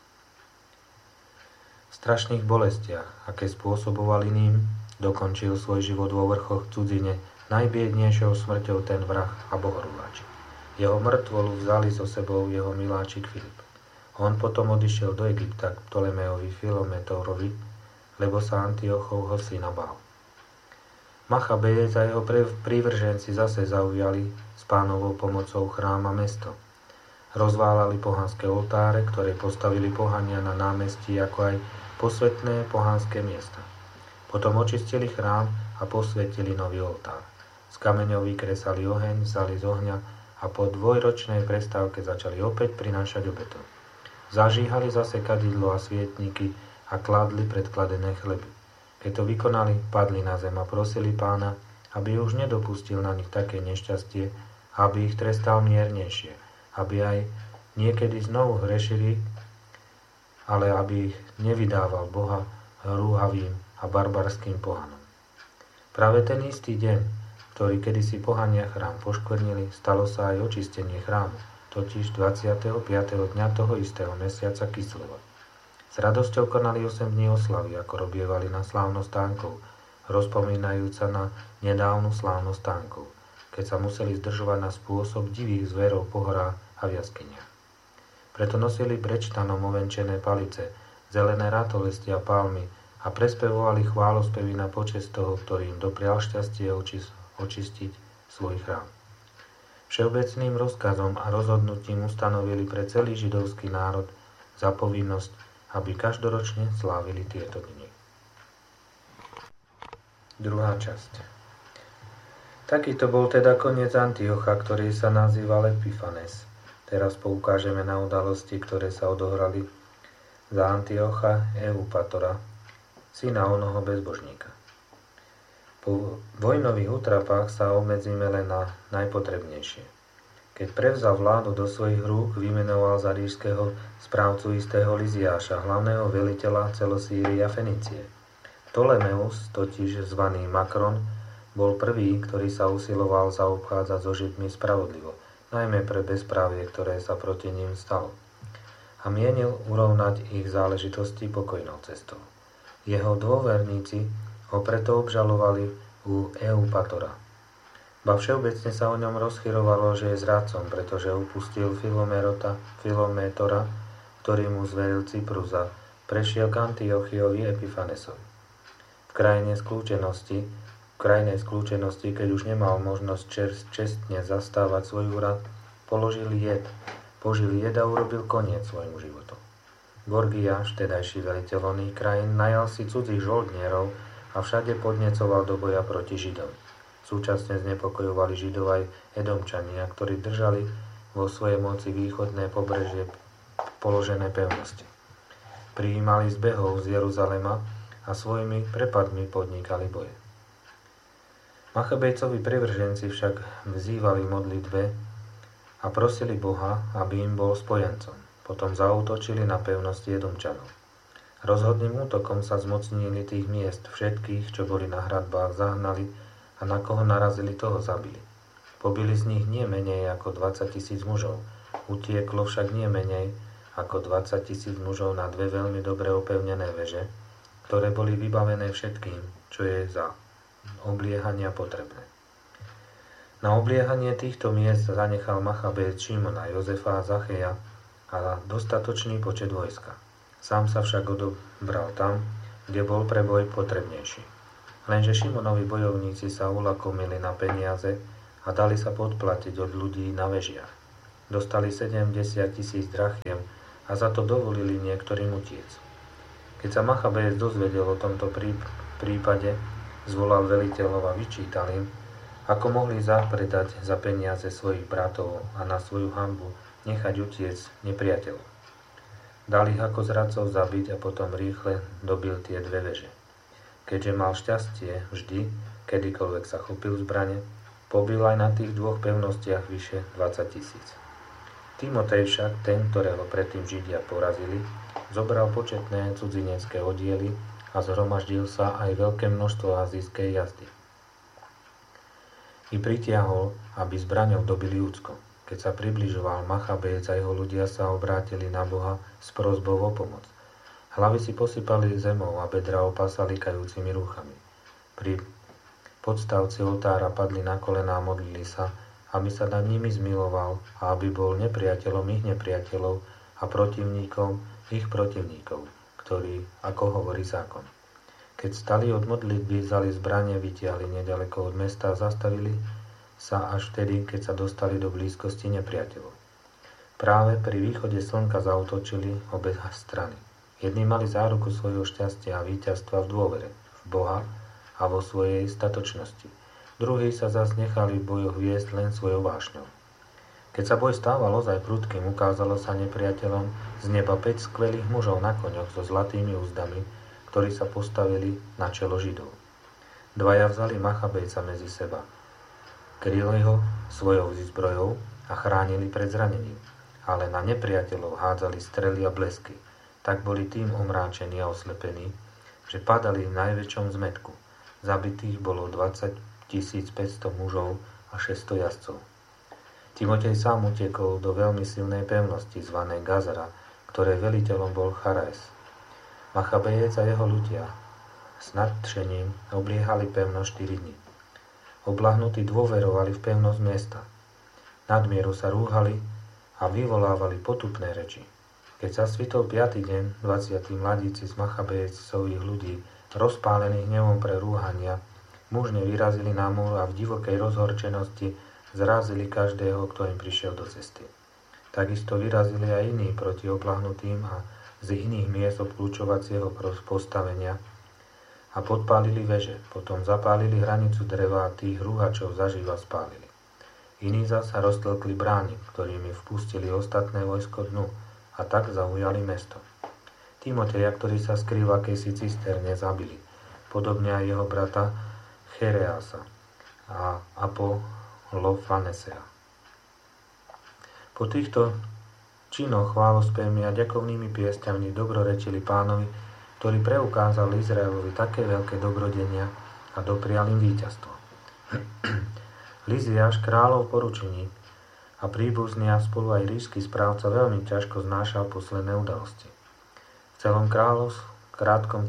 V strašných bolestiach, aké spôsoboval iným, dokončil svoj život vo vrchoch v cudzine, najbiednejšou smrťou ten vrah a bohorúhač. Jeho mŕtvolu vzali so sebou jeho miláčik Filip. On potom odišiel do Egypta k Ptolemejovi Filometorovi, lebo sa Antiochovho syna bál. Machabejec a jeho prívrženci zase zaujali s Pánovou pomocou chrám a mesto. Rozválali pohanské oltáre, ktoré postavili pohania na námestí, ako aj posvätné pohanské miesta. Potom očistili chrám a posvetili nový oltár. Z kameňov vykresali oheň, vzali z ohňa a po dvojročnej prestávke začali opäť prinášať obetu. Zažíhali zase kadidlo a svietniky a kladli predkladené chleby. Keď to vykonali, padli na zem a prosili Pána, aby už nedopustil na nich také nešťastie, aby ich trestal miernejšie, aby aj niekedy znovu hrešili, ale aby ich nevydával Boha rúhavým a barbarským pohanom. Práve ten istý deň, ktorý kedysi pohania chrám poškvrnili, stalo sa aj očistenie chrámu, totiž 25. dňa toho istého mesiaca Kisleva. S radosťou konali 8 dní oslavy, ako robievali na slávnosť stánkov, rozpomínajúca na nedávnu slávnosť stánkov, keď sa museli zdržovať na spôsob divých zverov po horách a v jaskyniach. Preto nosili brečtanom ovenčené palice, zelené ratolesti a palmy a prespevovali chválospevy na počesť toho, ktorý im doprial šťastie očistiť svoj chrám. Všeobecným rozkazom a rozhodnutím ustanovili pre celý židovský národ za povinnosť, aby každoročne slávili tieto dni. Druhá časť. Takýto bol teda koniec Antiocha, ktorý sa nazýval Epifanes. Teraz poukážeme na udalosti, ktoré sa odohrali za Antiocha Eupatora, syna onoho bezbožníka. Po vojnových útrapách sa obmedzíme len na najpotrebnejšie. Keď prevzal vládu do svojich rúk, vymenoval za ríšskeho správcu istého Liziáša, hlavného veliteľa celosýrie a Fenície. Ptolemeus, totiž zvaný Makron, bol prvý, ktorý sa usiloval zaobchádzať so Židmi spravodlivo, najmä pre bezprávie, ktoré sa proti ním stalo. A mienil urovnať ich záležitosti pokojnou cestou. Jeho dôverníci ho preto obžalovali u Eupatora. Ba všeobecne sa o ňom rozchyrovalo, že je zradcom, pretože upustil Filometora, ktorý mu zveril Cyprus a prešiel k Antiochiovi Epifanesovi. V krajnej skľúčenosti, keď už nemal možnosť čestne zastávať svoj úrad, požil jed a urobil koniec svojmu životu. Gorgiáš, vtedajší veliteľ oných krajín, najal si cudzích žoldnierov a všade podnecoval do boja proti Židom. Súčasne znepokojovali Židov aj Edomčania, ktorí držali vo svojej moci východné pobrežie položené pevnosti. Prijímali zbehov z Jeruzalema a svojimi prepadmi podnikali boje. Machabejcovi privrženci však vzývali modlitbe a prosili Boha, aby im bol spojencom. Potom zaútočili na pevnosti Edomčanov. Rozhodným útokom sa zmocnili tých miest, všetkých, čo boli na hradbách, zahnali a na koho narazili, toho zabili. Pobili z nich nie menej ako 20 000 mužov, utieklo však nie menej ako 20 000 mužov na dve veľmi dobre opevnené veže, ktoré boli vybavené všetkým, čo je za obliehania potrebné. Na obliehanie týchto miest zanechal Machabejec Šimona, Jozefa a Zacheja a dostatočný počet vojska. Sám sa však odobral tam, kde bol pre boj potrebnejší. Lenže Šimonovi bojovníci sa ulakomili na peniaze a dali sa podplatiť od ľudí na vežiach. Dostali 70 000 drachiem a za to dovolili niektorým utiec. Keď sa Machabejec dozvedel o tomto prípade, zvolal veliteľov a vyčítal im, ako mohli zapredať za peniaze svojich bratov a na svoju hanbu nechať utiec nepriateľov. Dal ich ako zradcov zabiť a potom rýchle dobil tie dve veže. Keďže mal šťastie vždy, kedykoľvek sa chopil zbrane, pobil aj na tých dvoch pevnostiach vyše 20 000. Timotej však, ten, ktorého predtým Židia porazili, zobral početné cudzinecké oddiely a zhromaždil sa aj veľké množstvo azijskej jazdy. I pritiahol, aby zbraňou dobili Júdsko. Keď sa približoval Machabejec a jeho ľudia sa obrátili na Boha s prosbou o pomoc. Hlavy si posypali zemou a bedra opásali kajúcimi rúchami. Pri podstavci oltára padli na kolená a modlili sa, aby sa nad nimi zmiloval a aby bol nepriateľom ich nepriateľov a protivníkom ich protivníkov, ktorí, ako hovorí zákon. Keď stali od modlitby, vzali zbrane, vytiahli nedaleko od mesta a zastavili sa až vtedy, keď sa dostali do blízkosti nepriateľov. Práve pri východe slnka zaútočili obe strany. Jedni mali záruku svojho šťastia a víťazstva v dôvere, v Boha a vo svojej statočnosti. Druhí sa zas nechali v bojoch viesť len svojou vášňou. Keď sa boj stával ozaj prudkým, ukázalo sa nepriateľom z neba 5 skvelých mužov na koňoch so zlatými úzdami, ktorí sa postavili na čelo Židov. Dvaja vzali Machabejca medzi seba, kryli ho svojou zbrojou a chránili pred zranením, ale na nepriateľov hádzali strely a blesky. Tak boli tým omráčení a oslepení, že padali v najväčšom zmätku. Zabitých bolo 20 500 mužov a 600 jazdcov. Timotej sám utekol do veľmi silnej pevnosti zvanej Gazara, ktorej veliteľom bol Charaes. Machabejec a jeho ľudia s nadšením obliehali pevnosť 4 dni. Oblahnutí dôverovali v pevnosť miesta. Nadmieru sa rúhali a vyvolávali potupné reči. Keď sa svitol 5. deň, 20. mladíci z Machabejcových ľudí, rozpálení hnevom pre rúhania, mužne vyrazili na múr a v divokej rozhorčenosti zrazili každého, kto im prišiel do cesty. Takisto vyrazili aj iní proti oplahnutým a z iných miest obklúčovacieho postavenia a podpálili veže. Potom zapálili hranicu dreva a tých rúhačov zaživa spálili. Iní zasa roztlkli brány, ktorými vpustili ostatné vojsko dnu, a tak zaujali mesto. Timoteja, ktorý sa skrýl v akejsi cisterne, zabili, podobne aj jeho brata Chereasa a Apolofanesea. Po týchto činoch chválospevmi a ďakovnými piesťami dobrorečili Pánovi, ktorý preukázal Izraelovi také veľké dobrodenia a doprial im víťazstvo. Liziáš, kráľov poručeník a príbuzný a spolu aj ríšsky správca veľmi ťažko znášal posledné udalosti. V celkom krátkom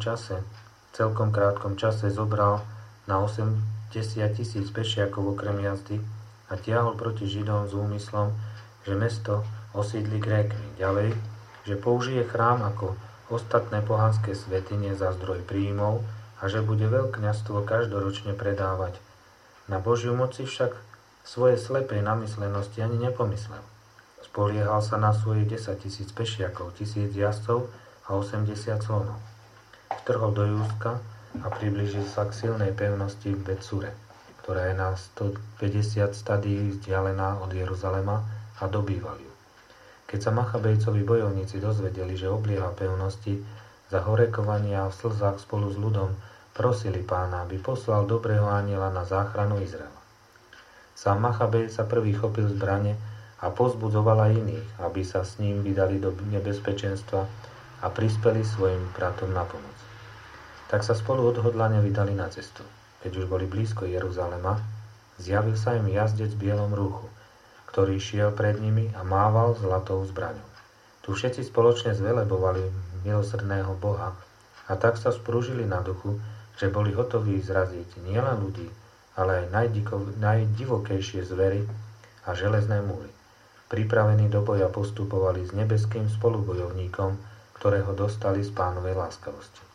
čase zobral na 80 000 pešiakov okrem jazdy a tiahol proti Židom s úmyslom, že mesto osídli Grékmi. Ďalej, že použije chrám ako ostatné pohanské svätyne za zdroj príjmov a že bude veľkňazstvo každoročne predávať. Na Božiu moci však svoje slepej namyslenosti ani nepomyslel. Spoliehal sa na svojich 10 000 pešiakov, 1000 jazdcov a 80 slonov. Vtrhol do Júdska a priblížil sa k silnej pevnosti v Betsure, ktorá je na 150 stadií vzdialená od Jeruzalema, a dobýval ju. Keď sa Machabejcovi bojovníci dozvedeli, že oblieha pevnosti, za horekovania a v slzách spolu s ľudom prosili Pána, aby poslal dobrého anjela na záchranu Izraela. Sám Machabejec sa prvý chopil zbrane a pozbudzoval aj iných, aby sa s ním vydali do nebezpečenstva a prispeli svojim bratom na pomoc. Tak sa spolu odhodlane vydali na cestu. Keď už boli blízko Jeruzalema, zjavil sa im jazdec v bielom rúchu, ktorý šiel pred nimi a mával zlatou zbraňou. Tu všetci spoločne zvelebovali milosrdného Boha a tak sa sprúžili na duchu, že boli hotoví zraziť nielen ľudí, ale aj najdivokejšie zvery a železné múry. Pripravení do boja postupovali s nebeským spolubojovníkom, ktorého dostali z Pánovej láskavosti.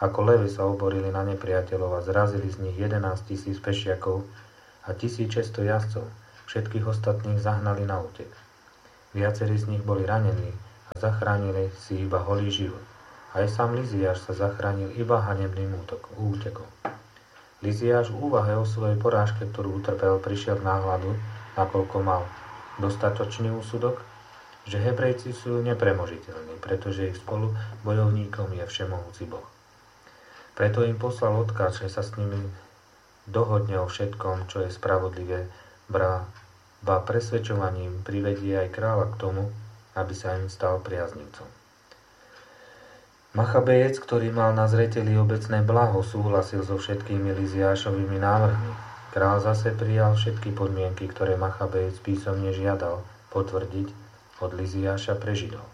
Ako levy sa oborili na nepriateľov a zrazili z nich 11 000 pešiakov a 1600 jazdcov. Všetkých ostatných zahnali na útek. Viacerí z nich boli ranení a zachránili si iba holý život. Aj sám Liziáš sa zachránil iba hanebným útekom. Liziáš v úvahe o svojej porážke, ktorú utrpel, prišiel k náhľadu, nakoľko mal dostatočný úsudok, že Hebrejci sú nepremožiteľní, pretože ich spolu bojovníkom je všemohúci Boh. Preto im poslal odkaz, že sa s nimi dohodne o všetkom, čo je spravodlivé, ba presvedčovaním privedie aj kráľa k tomu, aby sa im stal priaznivcom. Machabejec, ktorý mal na zreteli obecné blaho, súhlasil so všetkými Liziášovými návrhmi. Král zase prijal všetky podmienky, ktoré Machabejec písomne žiadal potvrdiť od Liziáša pre Židov.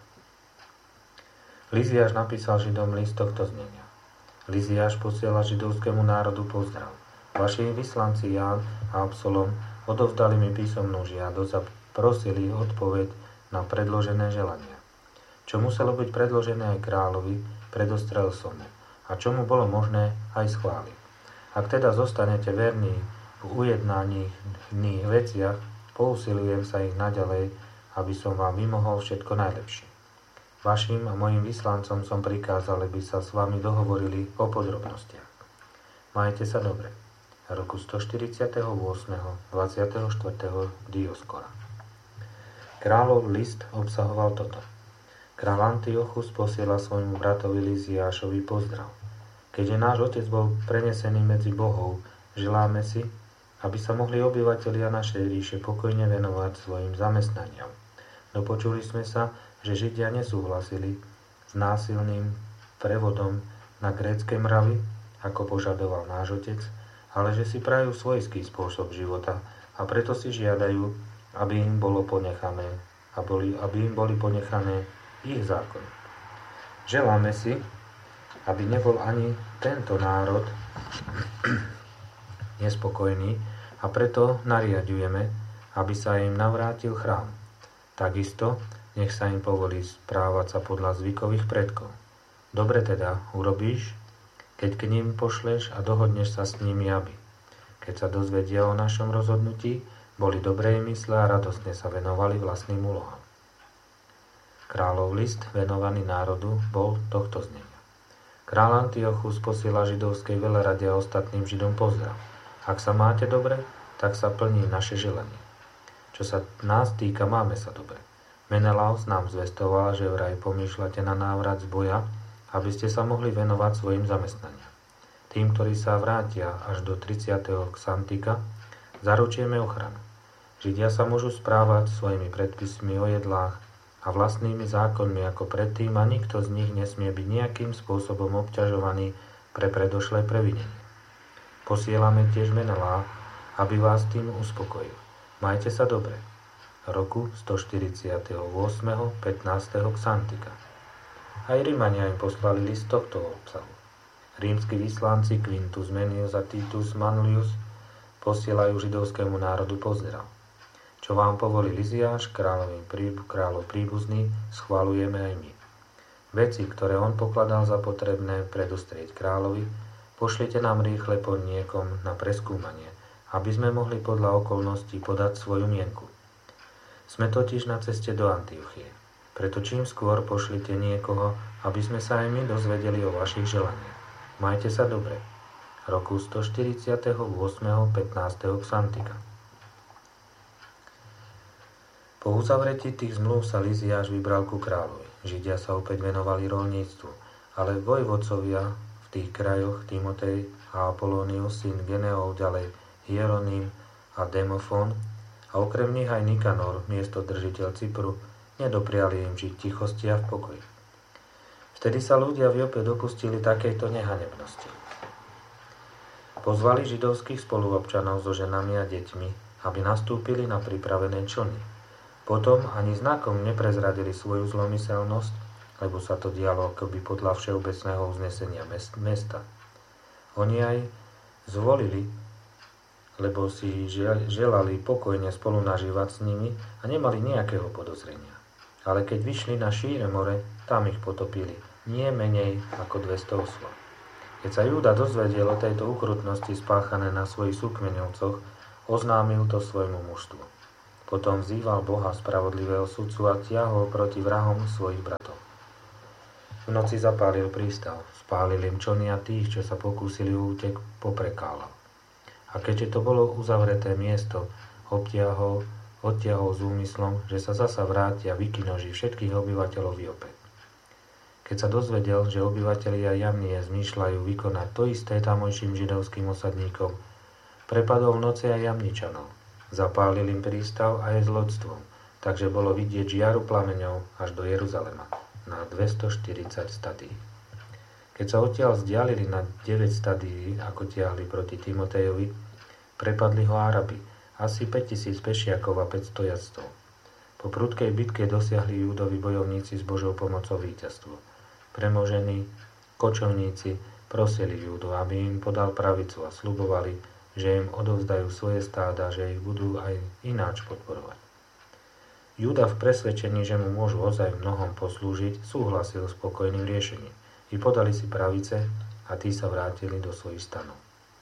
Liziáš napísal Židom list tohto znenia. Liziáš posiela židovskému národu pozdrav. Vaši vyslanci Ján a Absalom odovzdali mi písomnú žiadosť a prosili odpoveď na predložené želania. Čo muselo byť predložené aj kráľovi, predostrel som mu, a čo mu bolo možné aj schváliť. Ak teda zostanete verní v ujednaných veciach, pousilujem sa ich naďalej, aby som vám vymohol všetko najlepšie. Vašim a mojim vyslancom som prikázal, aby sa s vami dohovorili o podrobnostiach. Majte sa dobre. Roku 148. 24. Dioskora. Kráľov list obsahoval toto. Kráľ Antiochus posiela svojmu bratovi Liziášovi pozdrav. Keďže náš otec bol prenesený medzi bohov, želáme si, aby sa mohli obyvatelia našej ríše pokojne venovať svojim zamestnaniam. Dopočuli sme sa, že Židia nesúhlasili s násilným prevodom na grécke mravy, ako požadoval náš otec, ale že si prajú svojský spôsob života a preto si žiadajú, aby im boli ponechané ich zákony. Želáme si, aby nebol ani tento národ nespokojný a preto nariadujeme, aby sa im navrátil chrám. Takisto nech sa im povolí správať sa podľa zvykových predkov. Dobre teda urobíš, keď k ním pošleš a dohodneš sa s nimi, aby, keď sa dozvedia o našom rozhodnutí, boli dobrej mysle a radostne sa venovali vlastným úlohám. Kráľov list venovaný národu bol tohto znenia. Kráľ Antiochus posiela židovskej velerade a ostatným Židom pozdrav. Ak sa máte dobre, tak sa plní naše želanie. Čo sa nás týka, máme sa dobre. Menelaus nám zvestoval, že vraj pomýšľate na návrat z boja, aby ste sa mohli venovať svojim zamestnaniam. Tým, ktorí sa vrátia až do 30. Xantika, zaručujeme ochranu. Židia sa môžu správať svojimi predpismi o jedlách a vlastnými zákonmi ako predtým a nikto z nich nesmie byť nejakým spôsobom obťažovaný pre predošlé previnenie. Posielame tiež Menelá, aby vás tým uspokojil. Majte sa dobre. Roku 148. 15. Xantika. Aj Rímania im poslali list tohto obsahu. Rímski vyslanci Quintus Menius a Titus Manlius posielajú židovskému národu pozdrav. Čo vám povolí Liziáš, kráľov príbuzný, schvaľujeme aj my. Veci, ktoré on pokladal za potrebné predostrieť kráľovi, pošlite nám rýchle po niekom na preskúmanie, aby sme mohli podľa okolností podať svoju mienku. Sme totiž na ceste do Antiochie, preto čím skôr pošlite niekoho, aby sme sa aj my dozvedeli o vašich želaniach. Majte sa dobre. Roku 148. 15. Xantika. Po uzavretí tých zmluv sa Liziáš vybral ku kráľovi. Židia sa opäť venovali roľníctvu, ale vojvodcovia v tých krajoch Timotej a Apolónius, syn Geneov, ďalej Hieronym a Demofón, a okrem nich aj Nikanor, miesto držiteľ Cypru, nedopriali im žiť v tichosti a v pokoji. Vtedy sa ľudia v Jope dopustili takejto nehanebnosti. Pozvali židovských spoluobčanov so ženami a deťmi, aby nastúpili na pripravené člny. Potom ani znakom neprezradili svoju zlomyselnosť, lebo sa to dialo akoby podľa všeobecného uznesenia mesta. Oni aj zvolili, lebo si želali pokojne spolu nažívať s nimi a nemali nejakého podozrenia. Ale keď vyšli na šíre more, tam ich potopili, nie menej ako 200 osôb. Keď sa Júda dozvedel o tejto ukrutnosti spáchané na svojich súkmeňovcoch, oznámil to svojmu mužstvu. Potom vzýval Boha spravodlivého sudcu a tiahol proti vrahom svojich bratov. V noci zapálil prístav, spálil im člny a tých, čo sa pokúsili o útek, poprekálal. A keďže to bolo uzavreté miesto, odtiahol s úmyslom, že sa zasa vráti a vykinoží všetkých obyvateľov Jope. Keď sa dozvedel, že obyvatelia Jamnie zmýšľajú vykonať to isté tamojším židovským osadníkom, prepadol v noci aj Jamničanov. Zapálil im prístav a je s loďstvom, takže bolo vidieť žiaru plameňov až do Jeruzalema, na 240 stadií. Keď sa odtiaľ vzdialili na 9 stadií, ako tiahli proti Timotejovi, prepadli ho Arabi, asi 5000 pešiakov a 500 jazdcov. Po prudkej bitke dosiahli Júdovi bojovníci s Božou pomocou víťazstvo. Premožení kočovníci prosili Júdu, aby im podal pravicu a sľubovali, že im odovzdajú svoje stáda, že ich budú aj ináč podporovať. Júda v presvedčení, že mu môžu ozaj mnohom poslúžiť, súhlasil s pokojným riešením. I podali si pravice a tí sa vrátili do svojich stanov.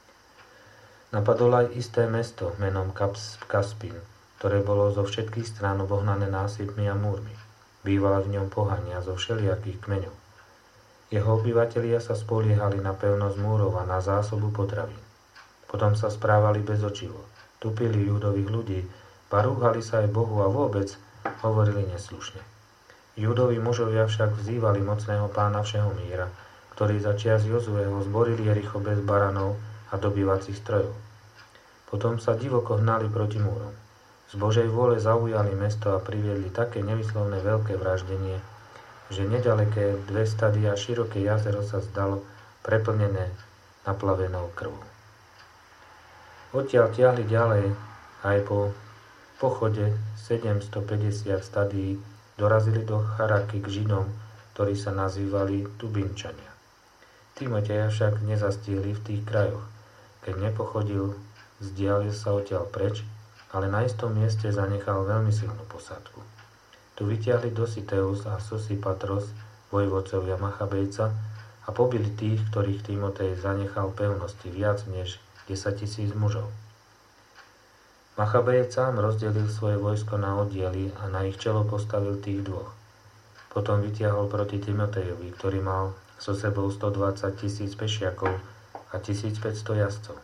Napadol aj isté mesto menom Kaspin, ktoré bolo zo všetkých strán obohnané násypmi a múrmi. Bývala v ňom pohania zo všelijakých kmeňov. Jeho obyvatelia sa spoliehali na pevnosť múrov a na zásobu potravín. Potom sa správali bezočivo, tupili Júdových ľudí, parúhali sa aj Bohu a vôbec hovorili neslušne. Júdovi mužovia však vzývali mocného pána všeho míra, ktorý za čias Jozueho zborili Jericho bez baranov a dobývacích strojov. Potom sa divoko hnali proti múrom. Z Božej vôle zaujali mesto a priviedli také nevyslovné veľké vraždenie, že nedaleké 2 stadia a široké jazero sa zdalo preplnené naplavenou krvou. Odtiaľ tiahli ďalej aj po pochode 750 stadií dorazili do Charaky k Židom, ktorí sa nazývali Tubinčania. Timoteja však nezastihli v tých krajoch. Keď nepochodil, vzdialil sa odtiaľ preč, ale na istom mieste zanechal veľmi silnú posádku. Tu vytiahli Dositeus a Sosipatros, vojvodcovia Machabejca, a pobili tých, ktorých Timotej zanechal pevnosti viac než 10 000 mužov. Machabejec sám rozdelil svoje vojsko na oddiely a na ich čelo postavil tých 2. Potom vytiahol proti Timotejovi, ktorý mal so sebou 120 000 pešiakov a 1500 jazdcov.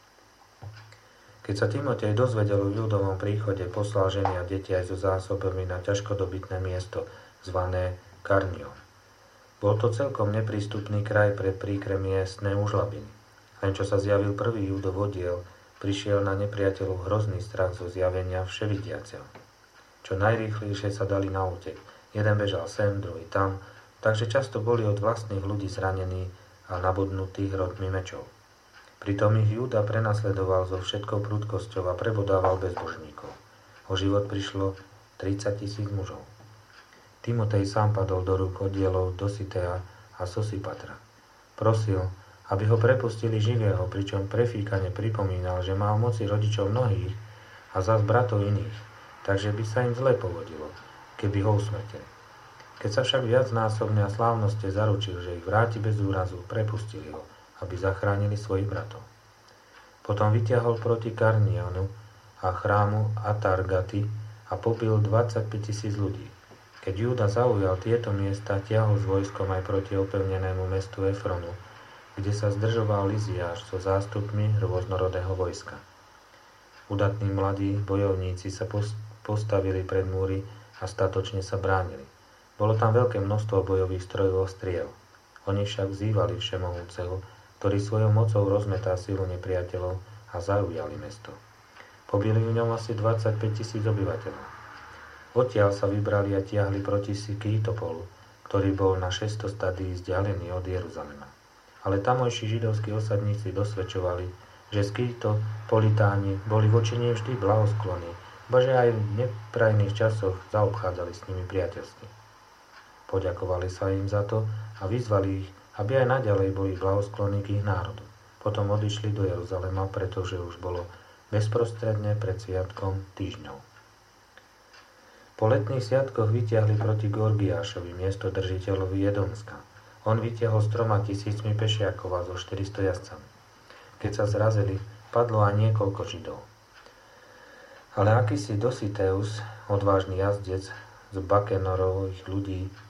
Keď sa Timotej dozvedel o Júdovom príchode, poslal ženy a deti aj so zásobami na ťažkodobytné miesto, zvané Karnion. Bol to celkom neprístupný kraj pre príkre miestne užlabiny. Len čo sa zjavil prvý Júdov oddiel, prišiel na nepriateľov hrozný strach zo zjavenia vševidiaceho. Čo najrýchlejšie sa dali na útek. Jeden bežal sem, druhý tam, takže často boli od vlastných ľudí zranení a nabodnutých rodmi mečov. Pritom ich Júda prenasledoval so všetkou prudkosťou a prebodával bezbožníkov. O život prišlo 30 000 mužov. Timotej sám padol do rúk oddielov Dositea a Sosipatra. Prosil, aby ho prepustili živého, pričom prefíkane pripomínal, že má v moci rodičov mnohých a zas bratov iných, takže by sa im zle povodilo, keby ho usmrtili. Keď sa však viacnásobne a slávnosti zaručil, že ich vráti bez úrazu, prepustili ho, aby zachránili svojich bratov. Potom vytiahol proti Karnionu a chrámu Atargaty a pobil 25 000 ľudí. Keď Júda zaujal tieto miesta, tiahol s vojskom aj proti opevnenému mestu Efronu, kde sa zdržoval Liziáš so zástupmi rôznorodého vojska. Udatní mladí bojovníci sa postavili pred múry a statočne sa bránili. Bolo tam veľké množstvo bojových strojov a striel. Oni však vzývali Všemohúceho, ktorý svojou mocou rozmetá silu nepriateľov a zaujali mesto. Pobili v ňom asi 25 000 obyvateľov. Odtiaľ sa vybrali a tiahli proti Skýtopolu, ktorý bol na 600 stadií vzdialený od Jeruzalema. Ale tamojší židovskí osadníci dosvedčovali, že Skýtopolitáni boli voči nim vždy blahosklonní, bože aj v neprajných časoch zaobchádzali s nimi priateľsky. Poďakovali sa im za to a vyzvali ich, aby aj naďalej boli blahosklonní k ich národu. Potom odišli do Jeruzalema, pretože už bolo bezprostredne pred sviatkom týždňov. Po letných sviatkoch vytiahli proti Gorgiášovi, miestodržiteľovi Edomska. On vytiahol s 3 000 pešiakov a so 400 jazdcami. Keď sa zrazili, padlo aj niekoľko Židov. Ale akýsi Dositeus, odvážny jazdec z Bakenorových ľudí,